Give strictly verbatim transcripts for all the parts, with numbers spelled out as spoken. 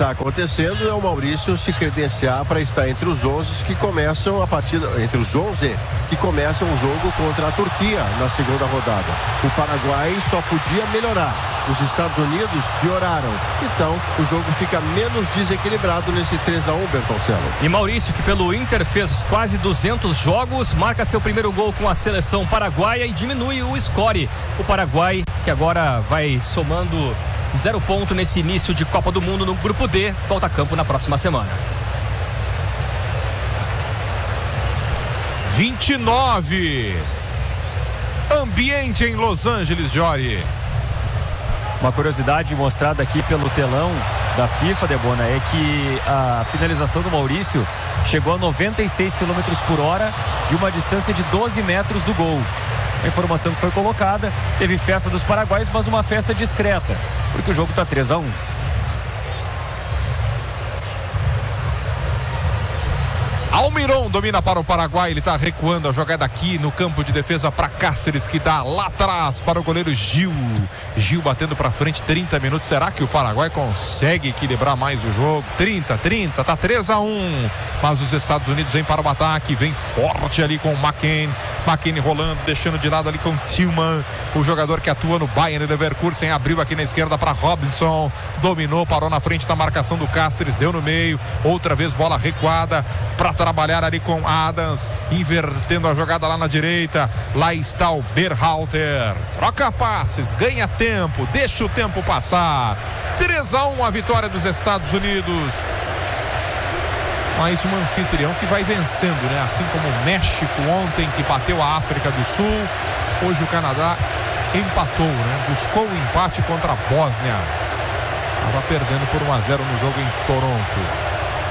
está acontecendo é o Maurício se credenciar para estar entre os onze que começam a partida, entre os onze que começam o jogo contra a Turquia na segunda rodada. O Paraguai só podia melhorar. Os Estados Unidos pioraram. Então, o jogo fica menos desequilibrado nesse três a um, Bertoncello. E Maurício, que pelo Inter fez quase duzentos jogos, marca seu primeiro gol com a seleção paraguaia e diminui o score. O Paraguai, que agora vai somando zero ponto nesse início de Copa do Mundo no Grupo D, volta a campo na próxima semana. vinte e nove. Ambiente em Los Angeles, Jory. Uma curiosidade mostrada aqui pelo telão da FIFA, Debona, é que a finalização do Maurício chegou a noventa e seis quilômetros por hora de uma distância de doze metros do gol. A informação que foi colocada, teve festa dos paraguaios, mas uma festa discreta, porque o jogo está três a um. Almiron domina para o Paraguai, ele está recuando a jogada aqui no campo de defesa para Cáceres, que dá lá atrás para o goleiro Gil. Gil batendo para frente, trinta minutos. Será que o Paraguai consegue equilibrar mais o jogo? trinta, trinta, tá três a um. Mas os Estados Unidos vêm para o ataque, vem forte ali com o McCain. McCain rolando, deixando de lado ali com o Tillman, o jogador que atua no Bayern Leverkusen. Abriu aqui na esquerda para Robinson, dominou, parou na frente da marcação do Cáceres, deu no meio, outra vez bola recuada para trabalhar ali com Adams, invertendo a jogada lá na direita. Lá está o Berhalter, troca passes, ganha tempo, deixa o tempo passar. três a um a vitória dos Estados Unidos. Mais um anfitrião que vai vencendo, né? Assim como o México ontem, que bateu a África do Sul. Hoje o Canadá empatou, né? Buscou o empate contra a Bósnia. Estava perdendo por um a zero no jogo em Toronto.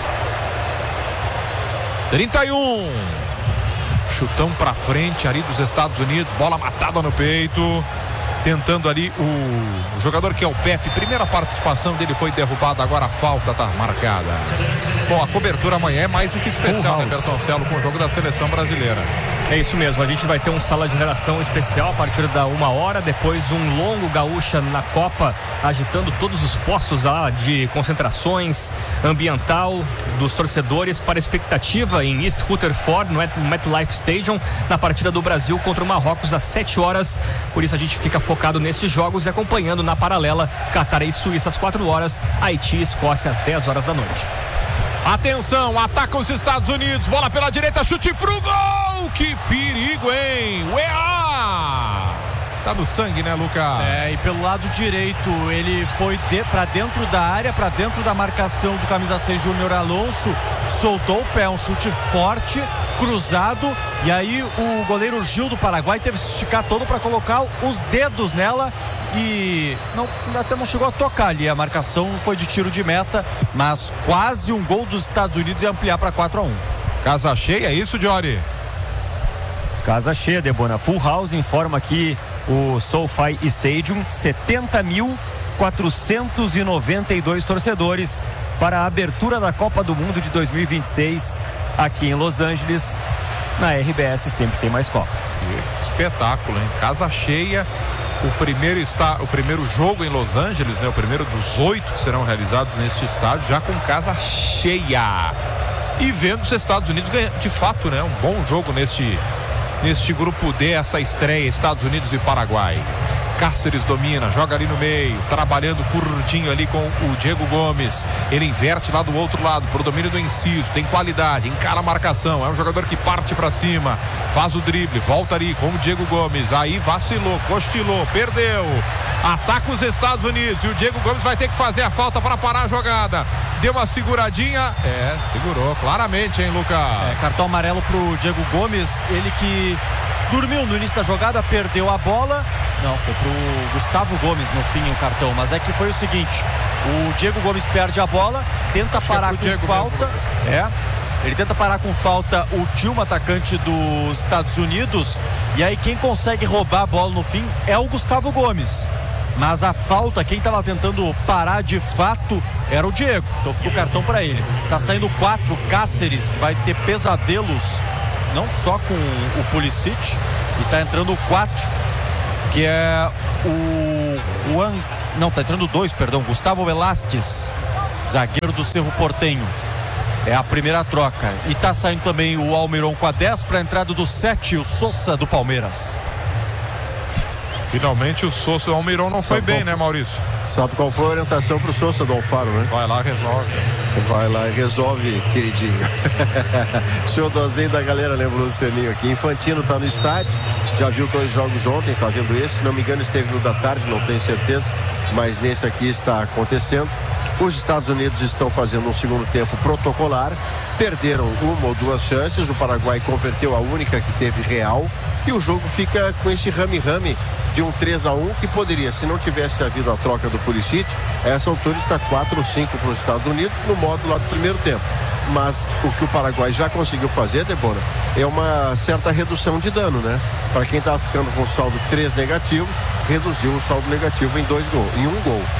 trinta e um. Chutão pra frente ali dos Estados Unidos, bola matada no peito, tentando ali o, o jogador que é o Pepe. Primeira participação dele foi derrubada, agora a falta tá marcada. Bom, a cobertura amanhã é mais do que especial, né, Bertoncello, com o jogo da seleção brasileira. É isso mesmo, a gente vai ter um sala de redação especial a partir da uma hora, depois um longo gaúcha na Copa, agitando todos os postos lá de concentrações ambiental dos torcedores para a expectativa em East Rutherford, no MetLife Stadium, na partida do Brasil contra o Marrocos às sete horas. Por isso a gente fica focado nesses jogos e acompanhando na paralela Catar e Suíça às quatro horas, Haiti e Escócia às dez horas da noite. Atenção, ataca os Estados Unidos, bola pela direita, chute pro gol! Que perigo, hein? Ué! Tá no sangue, né, Lucas? É, e pelo lado direito ele foi de, pra dentro da área, pra dentro da marcação do camisa seis Júnior Alonso, soltou o pé, um chute forte, cruzado, e aí o goleiro Gil do Paraguai teve que se esticar todo para colocar os dedos nela e não, até não chegou a tocar ali. A marcação foi de tiro de meta, mas quase um gol dos Estados Unidos e ampliar para quatro a um. Casa cheia, é isso, Jory? Casa cheia, Debona. Full house, informa aqui o SoFi Stadium, setenta mil quatrocentos e noventa e dois torcedores para a abertura da Copa do Mundo de dois mil e vinte e seis aqui em Los Angeles. Na R B S sempre tem mais Copa. Que espetáculo, hein? Casa cheia. O primeiro, está, o primeiro jogo em Los Angeles, né? O primeiro dos oito que serão realizados neste estádio, já com casa cheia. E vendo os Estados Unidos ganhar, de fato, né? Um bom jogo neste, neste grupo D, essa estreia, Estados Unidos e Paraguai. Cáceres domina, joga ali no meio, trabalhando curtinho ali com o Diego Gomes. Ele inverte lá do outro lado, pro domínio do Enciso, tem qualidade, encara a marcação, é um jogador que parte pra cima, faz o drible, volta ali com o Diego Gomes, aí vacilou, cochilou, perdeu. Ataca os Estados Unidos e o Diego Gomes vai ter que fazer a falta para parar a jogada. Deu uma seguradinha, é, segurou claramente, hein, Lucas? É, cartão amarelo pro Diego Gomes, ele que dormiu no início da jogada, perdeu a bola. Não, foi pro Gustavo Gomes no fim o cartão, mas é que foi o seguinte, o Diego Gomes perde a bola, tenta Acho parar é com Diego falta, mesmo. é, ele tenta parar com falta o Tillman, atacante dos Estados Unidos, e aí quem consegue roubar a bola no fim é o Gustavo Gomes, mas a falta, quem estava tentando parar de fato era o Diego, então ficou o cartão para ele. Tá saindo quatro, Cáceres, que vai ter pesadelos não só com o Pulisic, e tá entrando quatro, que é o Juan, não, tá entrando dois, perdão, Gustavo Velasquez zagueiro do Cerro Porteño. É a primeira troca. E tá saindo também o Almiron com a dez para a entrada do sete, o Sousa do Palmeiras. Finalmente o Sousa, o Almiron não foi bem, né, Maurício? Sabe qual foi a orientação pro Sousa do Alfaro, né? Vai lá, resolve. Vai lá e resolve, queridinho. Xodózinho da galera, lembra o Lucianinho aqui. Infantino tá no estádio, já viu dois jogos ontem, tá vendo esse. Se não me engano, esteve no da tarde, não tenho certeza, mas nesse aqui está acontecendo. Os Estados Unidos estão fazendo um segundo tempo protocolar, perderam uma ou duas chances, o Paraguai converteu a única que teve real, e o jogo fica com esse rame-rame de um três a um que poderia, se não tivesse havido a troca do Pulisic, a essa altura está quatro a cinco para os Estados Unidos no modo lá do primeiro tempo. Mas o que o Paraguai já conseguiu fazer, Debora, é uma certa redução de dano, né? Para quem estava ficando com saldo três negativos, reduziu o saldo negativo em dois gols, em um gol.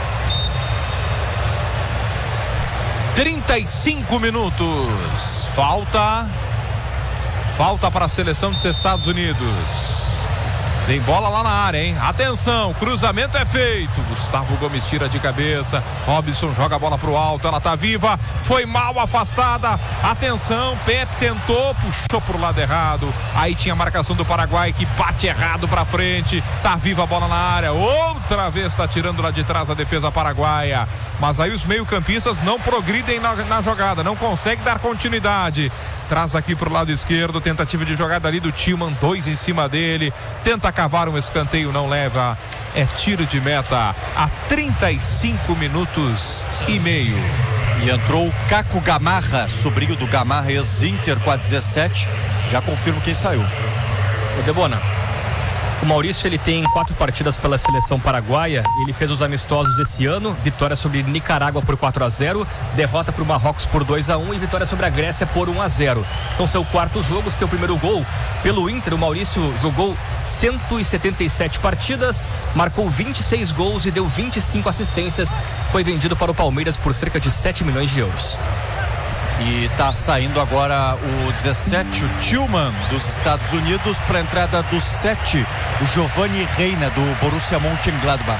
trinta e cinco minutos. Falta. Falta para a seleção dos Estados Unidos. Tem bola lá na área, hein? Atenção, cruzamento é feito. Gustavo Gomes tira de cabeça. Robson joga a bola pro alto. Ela tá viva. Foi mal afastada. Atenção, Pepe tentou, puxou pro lado errado. Aí tinha a marcação do Paraguai que bate errado pra frente. Tá viva a bola na área. Outra vez tá tirando lá de trás a defesa paraguaia. Mas aí os meio-campistas não progridem na, na jogada. Não conseguem dar continuidade. Traz aqui pro lado esquerdo, tentativa de jogada ali do Tillman, dois em cima dele, tenta cavar um escanteio, não leva, é tiro de meta a trinta e cinco minutos e meio. E entrou o Caco Gamarra, sobrinho do Gamarra, ex-Inter, com a dezessete, já confirmo quem saiu. Ô Debona, o Maurício ele tem quatro partidas pela seleção paraguaia, ele fez os amistosos esse ano, vitória sobre Nicarágua por quatro a zero, derrota para o Marrocos por dois a um e vitória sobre a Grécia por um a zero. Então seu quarto jogo, seu primeiro gol pelo Inter, o Maurício jogou cento e setenta e sete partidas, marcou vinte e seis gols e deu vinte e cinco assistências, foi vendido para o Palmeiras por cerca de sete milhões de euros. E tá saindo agora o dezessete, o Tillman dos Estados Unidos, para a entrada do sete, o Giovanni Reina do Borussia Mönchengladbach.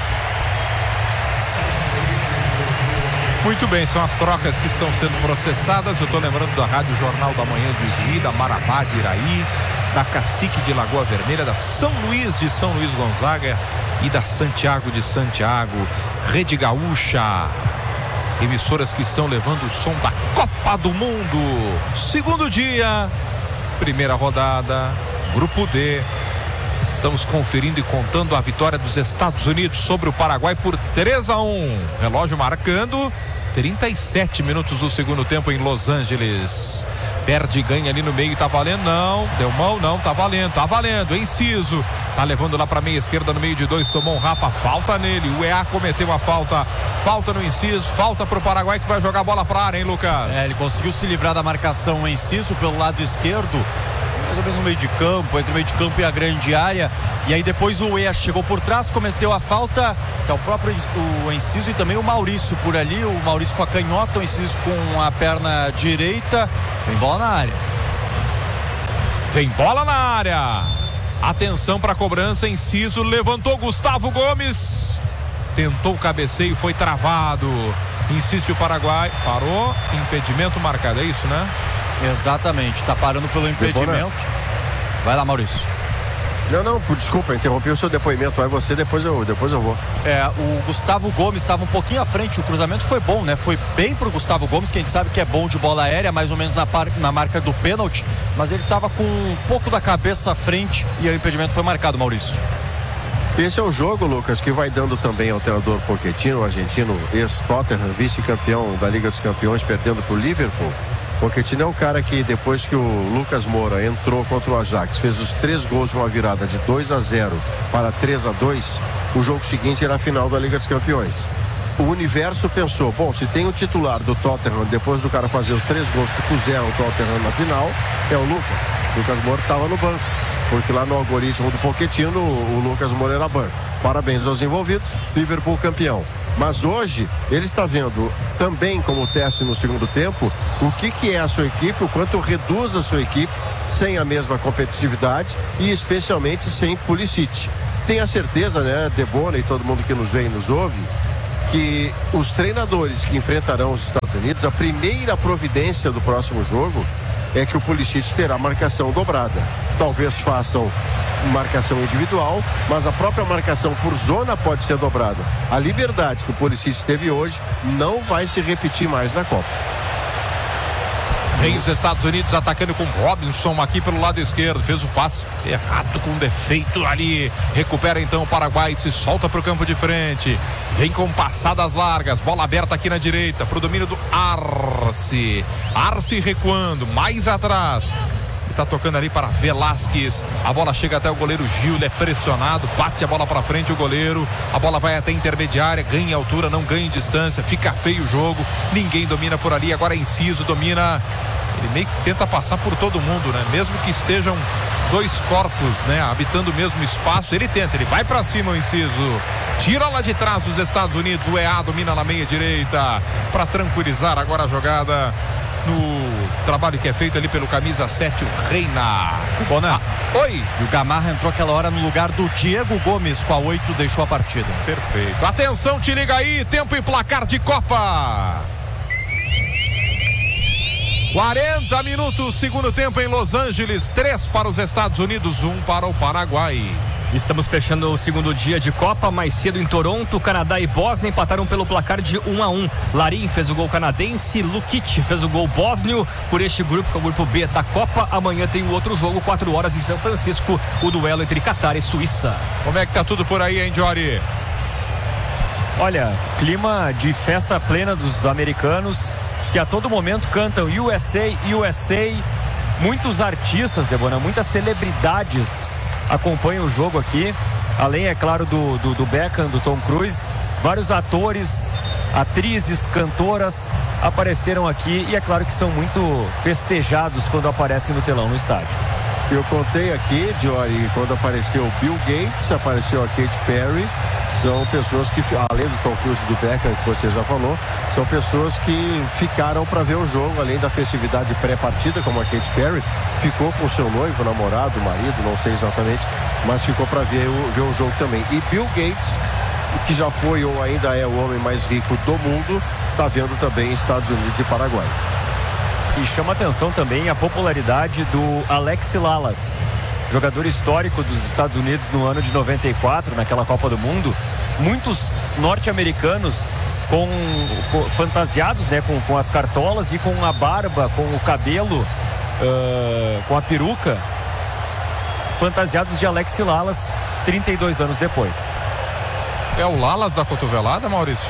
Muito bem, são as trocas que estão sendo processadas. Eu estou lembrando da Rádio Jornal da Manhã de Juí, da Marabá de Iraí, da Cacique de Lagoa Vermelha, da São Luís de São Luís Gonzaga e da Santiago de Santiago, Rede Gaúcha. Emissoras que estão levando o som da Copa do Mundo. Segundo dia, primeira rodada, Grupo D. Estamos conferindo e contando a vitória dos Estados Unidos sobre o Paraguai por três a um. Relógio marcando trinta e sete minutos do segundo tempo em Los Angeles. Perde e ganha ali no meio, tá valendo? Não, deu mão? Não, tá valendo, tá valendo. Enciso, tá levando lá pra meia esquerda no meio de dois, tomou um rapa, falta nele. O E A cometeu a falta, falta no Enciso, falta pro Paraguai que vai jogar a bola pra área, hein, Lucas? É, ele conseguiu se livrar da marcação Enciso pelo lado esquerdo, mais ou menos no meio de campo, entre o meio de campo e a grande área. E aí depois o E A chegou por trás, cometeu a falta. Tá o próprio o Enciso e também o Maurício por ali. O Maurício com a canhota, o Enciso com a perna direita. Vem bola na área. Vem bola na área. Atenção para a cobrança. Enciso levantou Gustavo Gomes. Tentou o cabeceio, foi travado. Insiste o Paraguai. Parou. Impedimento marcado. É isso, né? Exatamente. Tá parando pelo impedimento. Vai lá, Maurício. Não, não, desculpa, interrompi o seu depoimento. Vai você, depois eu, depois eu vou. É, o Gustavo Gomes estava um pouquinho à frente. O cruzamento foi bom, né? Foi bem pro Gustavo Gomes, que a gente sabe que é bom de bola aérea, mais ou menos na, par, na marca do pênalti. Mas ele estava com um pouco da cabeça à frente e o impedimento foi marcado, Maurício. Esse é o jogo, Lucas, que vai dando também ao treinador Pochettino, argentino, ex-Tottenham, vice-campeão da Liga dos Campeões, perdendo pro Liverpool. Pochettino é um cara que depois que o Lucas Moura entrou contra o Ajax, fez os três gols de uma virada de dois a zero para três a dois, o jogo seguinte era a final da Liga dos Campeões. O universo pensou, bom, se tem o titular do Tottenham, depois do cara fazer os três gols que puseram o Tottenham na final, é o Lucas. O Lucas Moura estava no banco, porque lá no algoritmo do Pochettino, o Lucas Moura era banco. Parabéns aos envolvidos, Liverpool campeão. Mas hoje ele está vendo também como teste no segundo tempo o que, que é a sua equipe, o quanto reduz a sua equipe sem a mesma competitividade e especialmente sem Pulisic. Tenha certeza, né, Debona e todo mundo que nos vê e nos ouve, que os treinadores que enfrentarão os Estados Unidos, a primeira providência do próximo jogo é que o Pulisic terá marcação dobrada. Talvez façam marcação individual, mas a própria marcação por zona pode ser dobrada. A liberdade que o Pulisic teve hoje não vai se repetir mais na Copa. Vem os Estados Unidos atacando com Robinson aqui pelo lado esquerdo. Fez o passe errado com defeito ali. Recupera então o Paraguai, se solta para o campo de frente. Vem com passadas largas. Bola aberta aqui na direita para o domínio do Arce. Arce recuando, mais atrás. Está tocando ali para Velasquez. A bola chega até o goleiro Gil. Ele é pressionado, bate a bola para frente o goleiro. A bola vai até a intermediária, ganha altura, não ganha distância. Fica feio o jogo. Ninguém domina por ali. Agora é Enciso, domina. Ele meio que tenta passar por todo mundo, né? Mesmo que estejam dois corpos, né? Habitando o mesmo espaço, ele tenta, ele vai para cima o Enciso. Tira lá de trás os Estados Unidos. O E A domina na meia direita para tranquilizar agora a jogada no trabalho que é feito ali pelo camisa sete, o Reina. Bom, né? Ah, oi! E o Gamarra entrou aquela hora no lugar do Diego Gomes, com a oito deixou a partida. Perfeito. Atenção, te liga aí, tempo e placar de Copa. quarenta minutos, segundo tempo em Los Angeles, três para os Estados Unidos, um para o Paraguai. Estamos fechando o segundo dia de Copa. Mais cedo em Toronto, Canadá e Bósnia empataram pelo placar de um a um. Larin fez o gol canadense, Lukic fez o gol bósnio. Por este grupo, que é o grupo B da Copa, amanhã tem o outro jogo, quatro horas em São Francisco, o duelo entre Catar e Suíça. Como é que tá tudo por aí, hein, Jory? Olha, clima de festa plena dos americanos, que a todo momento cantam U S A, U S A. Muitos artistas, Debona, muitas celebridades acompanham o jogo aqui. Além, é claro, do, do, do Beckham, do Tom Cruise. Vários atores, atrizes, cantoras apareceram aqui. E é claro que são muito festejados quando aparecem no telão no estádio. Eu contei aqui, Jory, quando apareceu o Bill Gates, apareceu a Katy Perry. São pessoas que, além do Tom Cruise e do Beckham, que você já falou, são pessoas que ficaram para ver o jogo, além da festividade pré-partida, como a Katy Perry, ficou com o seu noivo, namorado, marido, não sei exatamente, mas ficou para ver, ver o jogo também. E Bill Gates, que já foi ou ainda é o homem mais rico do mundo, está vendo também Estados Unidos e Paraguai. E chama atenção também a popularidade do Alex Lalas, jogador histórico dos Estados Unidos no ano de noventa e quatro, naquela Copa do Mundo. Muitos norte-americanos com, com, fantasiados, né, com, com as cartolas e com a barba, com o cabelo, uh, com a peruca, fantasiados de Alex Lalas, trinta e dois anos depois. É o Lalas da cotovelada, Maurício?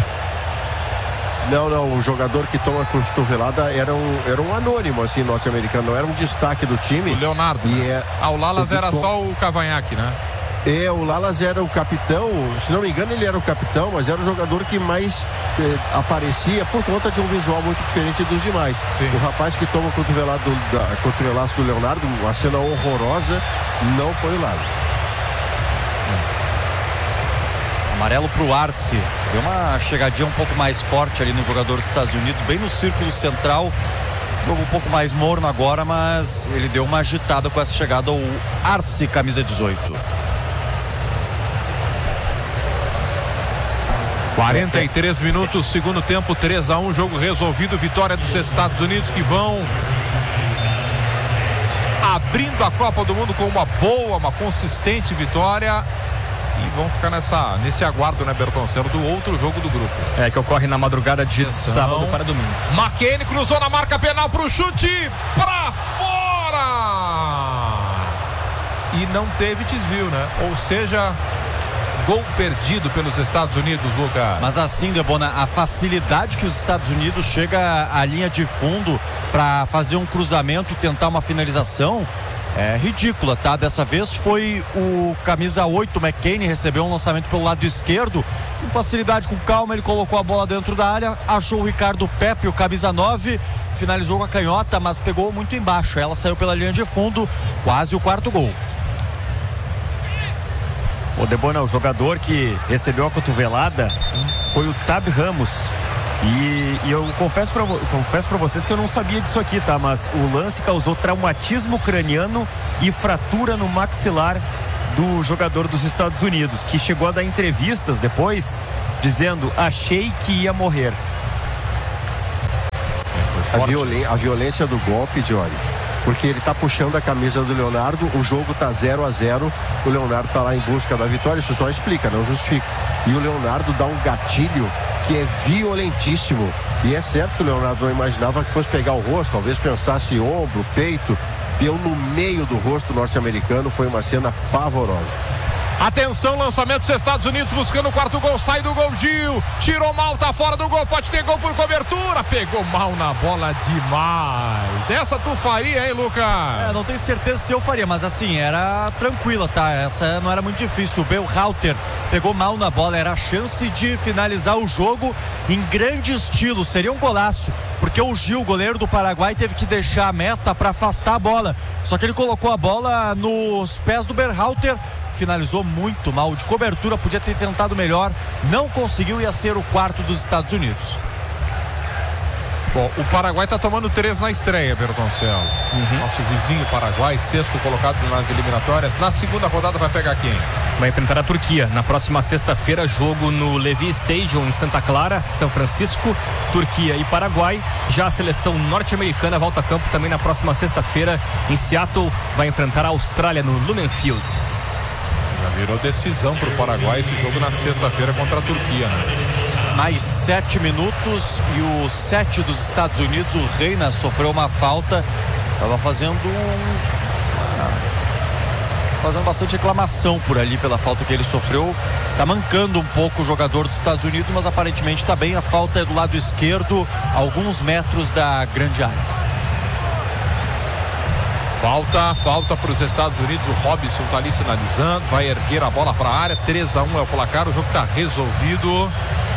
Não, não, o jogador que toma a cotovelada era um, era um anônimo, assim, norte-americano, não era um destaque do time. O Leonardo. E é, ah, o Lalas o era tom... só o cavanhaque, né? É, o Lalas era o capitão, se não me engano ele era o capitão, mas era o jogador que mais eh, aparecia por conta de um visual muito diferente dos demais. Sim. O rapaz que toma o cotovelado do, da, cotovelaço do Leonardo, uma cena horrorosa, não foi o Lalas. Amarelo pro Arce. Deu uma chegadinha um pouco mais forte ali no jogador dos Estados Unidos, bem no círculo central. Jogo um pouco mais morno agora, mas ele deu uma agitada com essa chegada, o Arce, camisa dezoito. quarenta e três minutos, segundo tempo, três a um, jogo resolvido, vitória dos Estados Unidos, que vão abrindo a Copa do Mundo com uma boa, uma consistente vitória. E vão ficar nessa, nesse aguardo, né, Bertoncelo, do outro jogo do grupo. É, que ocorre na madrugada de Atenção. sábado para domingo. McKennie cruzou na marca penal pro chute pra fora! E não teve desvio, né? Ou seja, gol perdido pelos Estados Unidos, Lucas. Mas assim, Debona, a facilidade que os Estados Unidos chega à linha de fundo para fazer um cruzamento e tentar uma finalização é ridícula, tá? Dessa vez foi o camisa oito, McKennie, recebeu um lançamento pelo lado esquerdo, com facilidade, com calma, ele colocou a bola dentro da área, achou o Ricardo Pepe, o camisa nove, finalizou com a canhota, mas pegou muito embaixo, ela saiu pela linha de fundo, quase o quarto gol. O Debona, o jogador que recebeu a cotovelada foi o Tab Ramos. E, e eu confesso pra, confesso pra vocês que eu não sabia disso aqui, tá? Mas o lance causou traumatismo craniano e fratura no maxilar do jogador dos Estados Unidos, que chegou a dar entrevistas depois dizendo: achei que ia morrer. A, violen a violência do golpe, Jory, porque ele tá puxando a camisa do Leonardo, o jogo tá zero a zero, o Leonardo tá lá em busca da vitória, isso só explica, não justifica. E o Leonardo dá um gatilho que é violentíssimo. E é certo que o Leonardo não imaginava que fosse pegar o rosto, talvez pensasse ombro, peito, deu no meio do rosto norte-americano, foi uma cena pavorosa. Atenção, lançamento dos Estados Unidos buscando o quarto gol, sai do gol Gil, tirou mal, tá fora do gol, pode ter gol por cobertura, pegou mal na bola demais. Essa tu faria, hein, Lucas? É, não tenho certeza se eu faria, mas assim, era tranquila, tá? Essa não era muito difícil. O Berhalter pegou mal na bola, era a chance de finalizar o jogo em grande estilo, seria um golaço, porque o Gil, goleiro do Paraguai, teve que deixar a meta para afastar a bola, só que ele colocou a bola nos pés do Berhalter, finalizou muito mal, de cobertura, podia ter tentado melhor, não conseguiu, ia ser o quarto dos Estados Unidos. Bom, o Paraguai está tomando três na estreia, Bertoncello. Uhum. Nosso vizinho Paraguai, sexto colocado nas eliminatórias. Na segunda rodada vai pegar quem? Vai enfrentar a Turquia. Na próxima sexta-feira, jogo no Levi Stadium, em Santa Clara, São Francisco, Turquia e Paraguai. Já a seleção norte-americana volta a campo também na próxima sexta-feira, em Seattle, vai enfrentar a Austrália no Lumen Field. Já virou decisão para o Paraguai esse jogo na sexta-feira contra a Turquia, né? Mais sete minutos e o sete dos Estados Unidos, o Reina sofreu uma falta, estava fazendo um, fazendo bastante reclamação por ali pela falta que ele sofreu, tá mancando um pouco o jogador dos Estados Unidos, mas aparentemente está bem. A falta é do lado esquerdo, a alguns metros da grande área. Falta, falta para os Estados Unidos. O Robinson está ali sinalizando, vai erguer a bola para a área. três a um é o placar, o jogo está resolvido.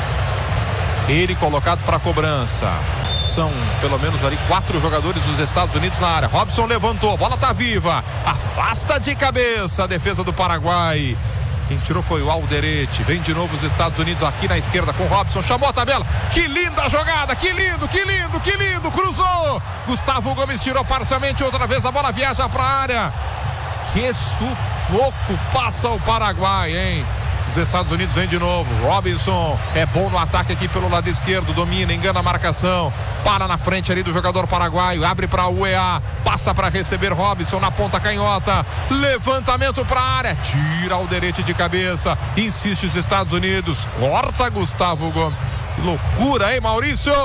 Ele colocado para a cobrança. São pelo menos ali quatro jogadores dos Estados Unidos na área. Robinson levantou, a bola está viva, afasta de cabeça a defesa do Paraguai. Quem tirou foi o Alderete. Vem de novo os Estados Unidos aqui na esquerda com o Robson. Chamou a tabela. Que linda jogada. Que lindo, que lindo, que lindo. Cruzou. Gustavo Gomes tirou parcialmente. Outra vez a bola viaja para a área. Que sufoco passa o Paraguai, hein? Os Estados Unidos vem de novo. Robinson é bom no ataque aqui pelo lado esquerdo. Domina, engana a marcação. Para na frente ali do jogador paraguaio. Abre para o U E A. Passa para receber Robinson na ponta canhota. Levantamento para a área. Tira o Alderete de cabeça. Insiste os Estados Unidos. Corta Gustavo Gomes. Que loucura, hein, Maurício?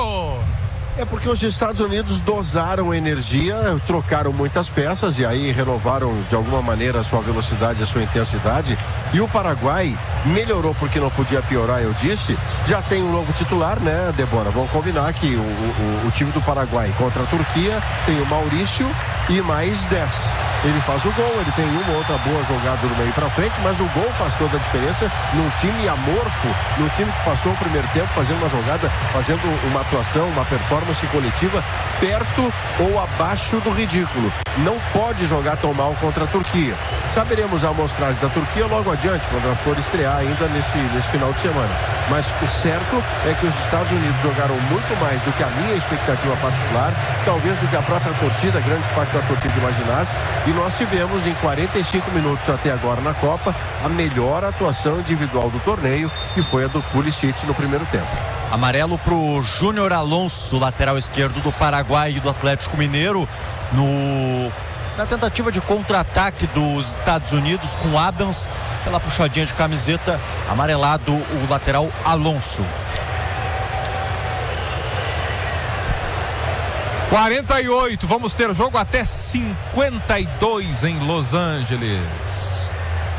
É porque os Estados Unidos dosaram energia, trocaram muitas peças e aí renovaram de alguma maneira a sua velocidade, a sua intensidade. E o Paraguai melhorou porque não podia piorar, eu disse. Já tem um novo titular, né, Débora? Vamos combinar que o, o, o time do Paraguai contra a Turquia tem o Maurício e mais dez. Ele faz o gol, ele tem uma outra boa jogada do meio para frente, mas o gol faz toda a diferença num time amorfo, num time que passou o primeiro tempo fazendo uma jogada, fazendo uma atuação, uma performance coletiva perto ou abaixo do ridículo. Não pode jogar tão mal contra a Turquia. Saberemos a amostragem da Turquia logo adiante, quando ela for estrear ainda nesse, nesse final de semana. Mas o certo é que os Estados Unidos jogaram muito mais do que a minha expectativa particular, talvez do que a própria torcida, grande parte da torcida imaginasse, e nós tivemos em quarenta e cinco minutos até agora na Copa a melhor atuação individual do torneio, que foi a do Pulisic no primeiro tempo. Amarelo pro Júnior Alonso, lateral esquerdo do Paraguai e do Atlético Mineiro, no... na tentativa de contra-ataque dos Estados Unidos com Adams, pela puxadinha de camiseta, amarelado o lateral Alonso. quarenta e oito, vamos ter jogo até cinquenta e dois em Los Angeles.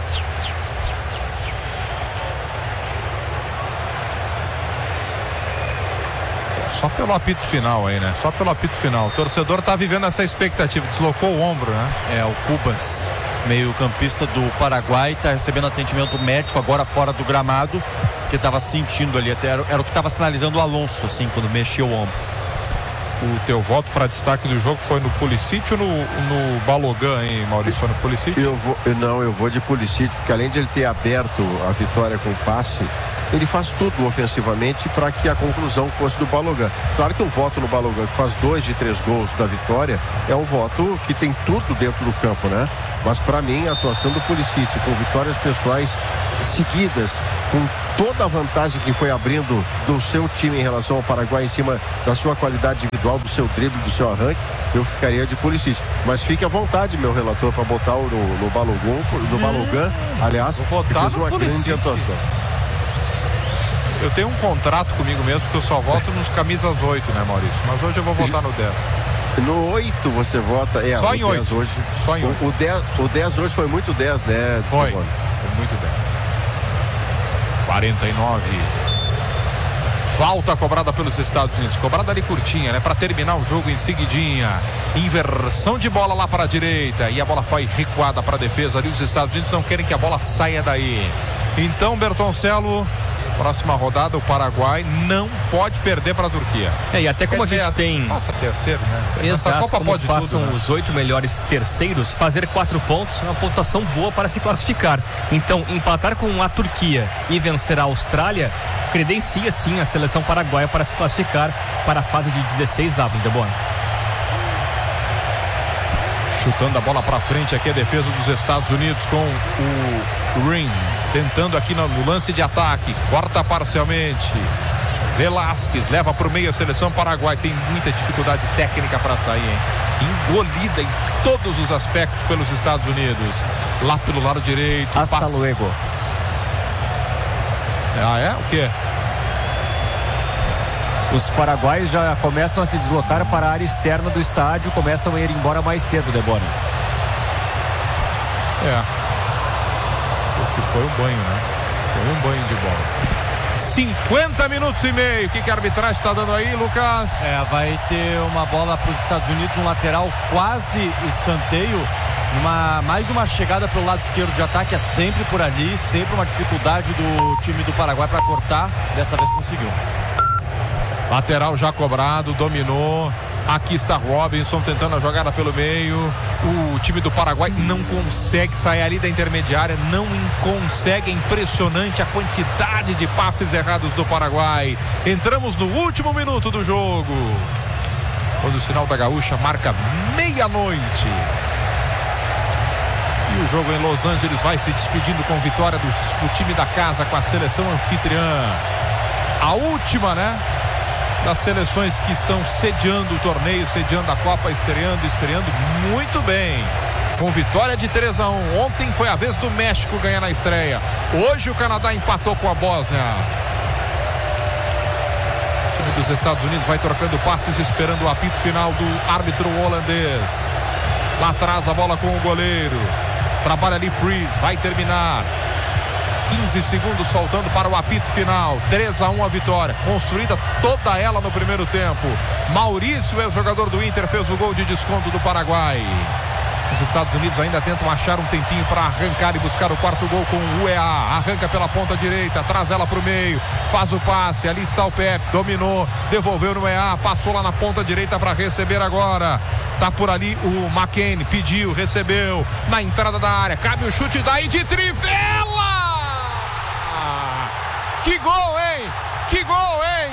Só pelo apito final aí, né? Só pelo apito final. O torcedor tá vivendo essa expectativa. Deslocou o ombro, né? É, o Cubas, meio campista do Paraguai, tá recebendo atendimento médico agora fora do gramado, que tava sentindo ali, até era, era o que tava sinalizando o Alonso, assim, quando mexeu o ombro. O teu voto para destaque do jogo foi no Pulisic ou no, no Balogan, hein, Maurício? Foi no Pulisic? Eu vou, eu não, eu vou de Pulisic, porque além de ele ter aberto a vitória com o passe, ele faz tudo ofensivamente para que a conclusão fosse do Balogun. Claro que um voto no Balogun que faz dois de três gols da vitória é um voto que tem tudo dentro do campo, né? Mas para mim a atuação do Pulisic com vitórias pessoais seguidas, com toda a vantagem que foi abrindo do seu time em relação ao Paraguai em cima da sua qualidade individual, do seu drible, do seu arranque, eu ficaria de Pulisic. Mas fique à vontade, meu relator, para botar no, no Balogun, no Balogun, aliás, que fez uma grande atuação. Eu tenho um contrato comigo mesmo, porque eu só voto nos camisas oito, né, Maurício? Mas hoje eu vou votar no dez. No oito você vota. É, só em oito. Hoje. Só em oito. O, o, dez, o dez hoje foi muito dez, né? Foi. Foi muito dez. quarenta e nove. Falta cobrada pelos Estados Unidos. Cobrada ali curtinha, né? Para terminar o jogo em seguidinha. Inversão de bola lá para a direita. E a bola foi recuada para a defesa ali. Os Estados Unidos não querem que a bola saia daí. Então, Bertoncello, próxima rodada, o Paraguai não pode perder para a Turquia. É, e até como Quer a gente dizer, tem... Passa terceiro, né? Exato, Essa Copa como pode passam tudo, né? os oito melhores terceiros, fazer quatro pontos é uma pontuação boa para se classificar. Então, empatar com a Turquia e vencer a Austrália credencia sim a seleção paraguaia para se classificar para a fase de dezesseis avos, Debona. Chutando a bola para frente aqui a defesa dos Estados Unidos com o Ring. Tentando aqui no, no lance de ataque. Corta parcialmente. Velasquez leva para o meio a seleção paraguai. Tem muita dificuldade técnica para sair, hein? Engolida em todos os aspectos pelos Estados Unidos. Lá pelo lado direito. Hasta passa... luego. Ah, é? O quê? Os paraguaios já começam a se deslocar para a área externa do estádio, começam a ir embora mais cedo, Debona. É. Porque foi um banho, né? Foi um banho de bola. cinquenta minutos e meio. O que, que a arbitragem está dando aí, Lucas? É, vai ter uma bola para os Estados Unidos, um lateral quase escanteio. Uma, mais uma chegada pelo lado esquerdo de ataque, é sempre por ali, sempre uma dificuldade do time do Paraguai para cortar. Dessa vez conseguiu. Lateral já cobrado, dominou. Aqui está Robinson tentando a jogada pelo meio. O time do Paraguai não consegue sair ali da intermediária, não consegue. É impressionante a quantidade de passes errados do Paraguai. Entramos no último minuto do jogo, quando o sinal da Gaúcha marca meia-noite. E o jogo em Los Angeles vai se despedindo com vitória do, do time da casa, com a seleção anfitriã. A última, né? Das seleções que estão sediando o torneio, sediando a Copa, estreando, estreando muito bem. Com vitória de três a um. Ontem foi a vez do México ganhar na estreia. Hoje o Canadá empatou com a Bósnia. O time dos Estados Unidos vai trocando passes, esperando o apito final do árbitro holandês. Lá atrás a bola com o goleiro. Trabalha ali Freeze, vai terminar. quinze segundos faltando para o apito final. três a um a vitória, construída toda ela no primeiro tempo. Maurício, ex-jogador do Inter, fez o gol de desconto do Paraguai. Os Estados Unidos ainda tentam achar um tempinho para arrancar e buscar o quarto gol com o U E A. Arranca pela ponta direita, traz ela para o meio, faz o passe, ali está o Pepe, dominou, devolveu no U E A, passou lá na ponta direita para receber agora. Tá por ali o McKennie, pediu, recebeu, na entrada da área, cabe o chute daí de trivela! Que gol, hein? Que gol, hein?